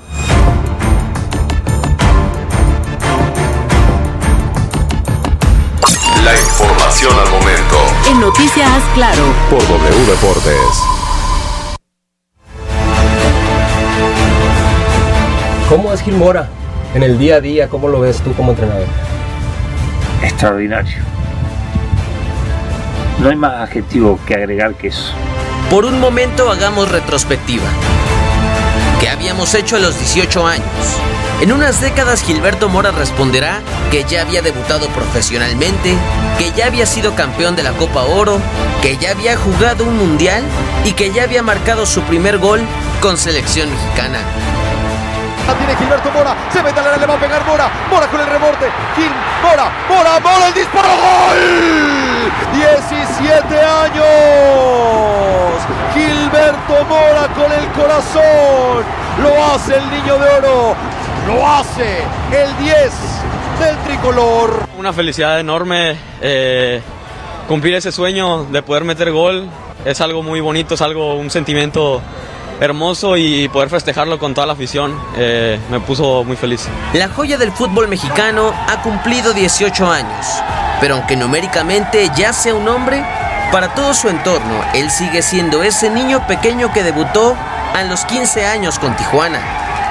La información al momento. En Noticias Claro. Por W Deportes. ¿Cómo es Gil Mora en el día a día? ¿Cómo lo ves tú como entrenador? Extraordinario. No hay más adjetivo que agregar que eso. Por un momento hagamos retrospectiva. ¿Qué habíamos hecho a los dieciocho años? En unas décadas Gilberto Mora responderá que ya había debutado profesionalmente, que ya había sido campeón de la Copa Oro, que ya había jugado un mundial y que ya había marcado su primer gol con selección mexicana. Tiene Gilberto Mora, se mete al área, le va a pegar Mora, Mora con el rebote, Gil, Mora, Mora, Mora, el disparo, ¡gol! diecisiete años, Gilberto Mora con el corazón, lo hace el niño de oro, lo hace el diez del tricolor. Una felicidad enorme, eh, cumplir ese sueño de poder meter gol, es algo muy bonito, es algo, un sentimiento hermoso, y poder festejarlo con toda la afición eh, me puso muy feliz. La joya del fútbol mexicano ha cumplido dieciocho años, pero aunque numéricamente ya sea un hombre, para todo su entorno, él sigue siendo ese niño pequeño que debutó a los quince años con Tijuana.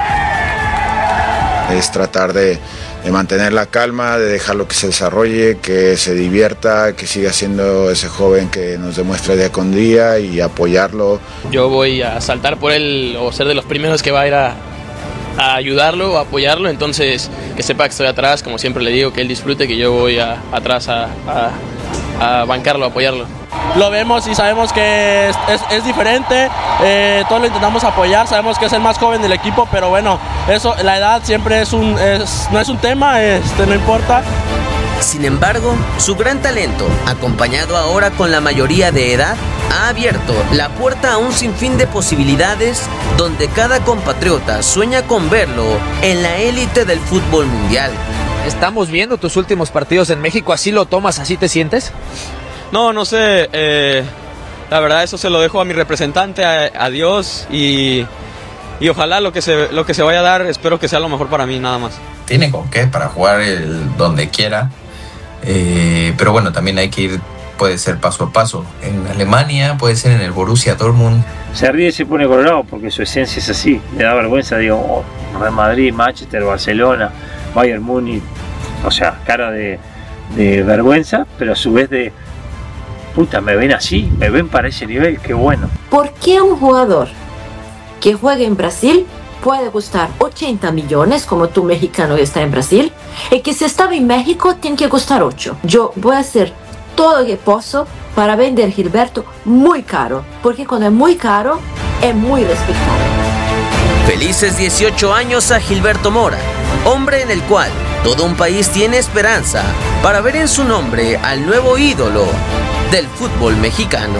Es tratar de, de mantener la calma, de dejarlo que se desarrolle, que se divierta, que siga siendo ese joven que nos demuestra día con día, y apoyarlo. Yo voy a saltar por él o ser de los primeros que va a ir a, a ayudarlo o apoyarlo, entonces que sepa que estoy atrás, como siempre le digo, que él disfrute, que yo voy a, atrás a, a, a bancarlo, a apoyarlo. Lo vemos y sabemos que es, es, es diferente, eh, todos lo intentamos apoyar, sabemos que es el más joven del equipo, pero bueno, eso, la edad siempre es un, es, no es un tema, este, no importa. Sin embargo, su gran talento, acompañado ahora con la mayoría de edad, ha abierto la puerta a un sinfín de posibilidades donde cada compatriota sueña con verlo en la élite del fútbol mundial. Estamos viendo tus últimos partidos en México, ¿así lo tomas, así te sientes? No, no sé, eh, la verdad eso se lo dejo a mi representante, a, a Dios, y, y ojalá lo que, se, lo que se vaya a dar, espero que sea lo mejor para mí, nada más. Tiene con qué para jugar el, donde quiera, eh, pero bueno, también hay que ir, puede ser paso a paso. En Alemania, puede ser en el Borussia Dortmund. Se ríe y se pone colorado porque su esencia es así, le da vergüenza, digo, oh, Real Madrid, Manchester, Barcelona, Bayern Múnich, o sea, cara de, de vergüenza, pero a su vez de puta, me ven así, me ven para ese nivel, qué bueno. ¿Por qué un jugador que juega en Brasil puede costar ochenta millones como tu mexicano que está en Brasil, y que si estaba en México tiene que costar ocho? Yo voy a hacer todo lo que puedo para vender Gilberto muy caro, porque cuando es muy caro es muy respetado. Felices dieciocho años a Gilberto Mora, hombre en el cual todo un país tiene esperanza para ver en su nombre al nuevo ídolo del fútbol mexicano.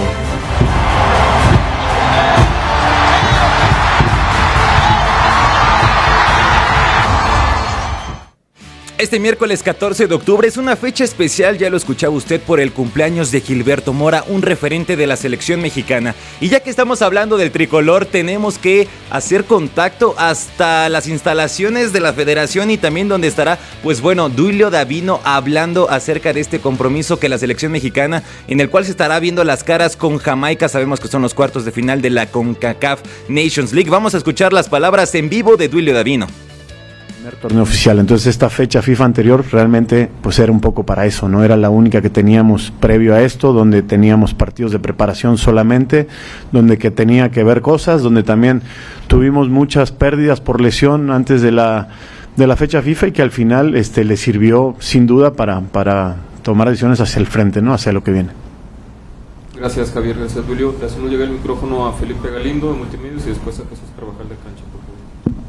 Este miércoles catorce de octubre es una fecha especial, ya lo escuchaba usted, por el cumpleaños de Gilberto Mora, un referente de la selección mexicana. Y ya que estamos hablando del tricolor, tenemos que hacer contacto hasta las instalaciones de la federación y también donde estará, pues bueno, Duilio Davino hablando acerca de este compromiso que la selección mexicana, en el cual se estará viendo las caras con Jamaica. Sabemos que son los cuartos de final de la CONCACAF Nations League. Vamos a escuchar las palabras en vivo de Duilio Davino. Torneo oficial, entonces esta fecha FIFA anterior realmente pues era un poco para eso, no era la única que teníamos previo a esto, donde teníamos partidos de preparación solamente, donde que tenía que ver cosas, donde también tuvimos muchas pérdidas por lesión antes de la de la fecha FIFA y que al final este le sirvió sin duda para, para tomar decisiones hacia el frente, ¿no? Hacia lo que viene. Gracias, Javier, gracias, Julio. Le hacemos llegar el micrófono a Felipe Galindo de Multimedios y después a Jesús Carvajal de Cancha, por favor.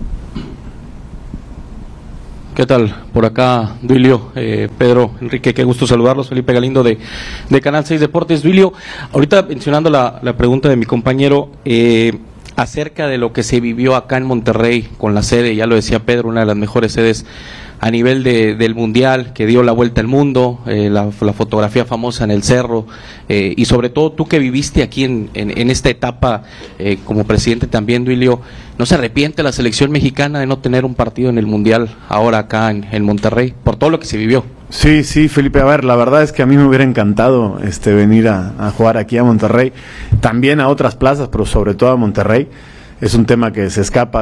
¿Qué tal? Por acá, Duilio, eh, Pedro, Enrique, qué gusto saludarlos. Felipe Galindo de, de Canal seis Deportes. Duilio, ahorita mencionando la, la pregunta de mi compañero eh, acerca de lo que se vivió acá en Monterrey con la sede, ya lo decía Pedro, una de las mejores sedes a nivel de, del Mundial, que dio la vuelta al mundo, eh, la, la fotografía famosa en el Cerro, eh, y sobre todo tú que viviste aquí en, en, en esta etapa eh, como presidente también, Duilio, ¿no se arrepiente la selección mexicana de no tener un partido en el Mundial ahora acá en, en Monterrey, por todo lo que se vivió? Sí, sí, Felipe, a ver, la verdad es que a mí me hubiera encantado este venir a, a jugar aquí a Monterrey, también a otras plazas, pero sobre todo a Monterrey. Es un tema que se escapa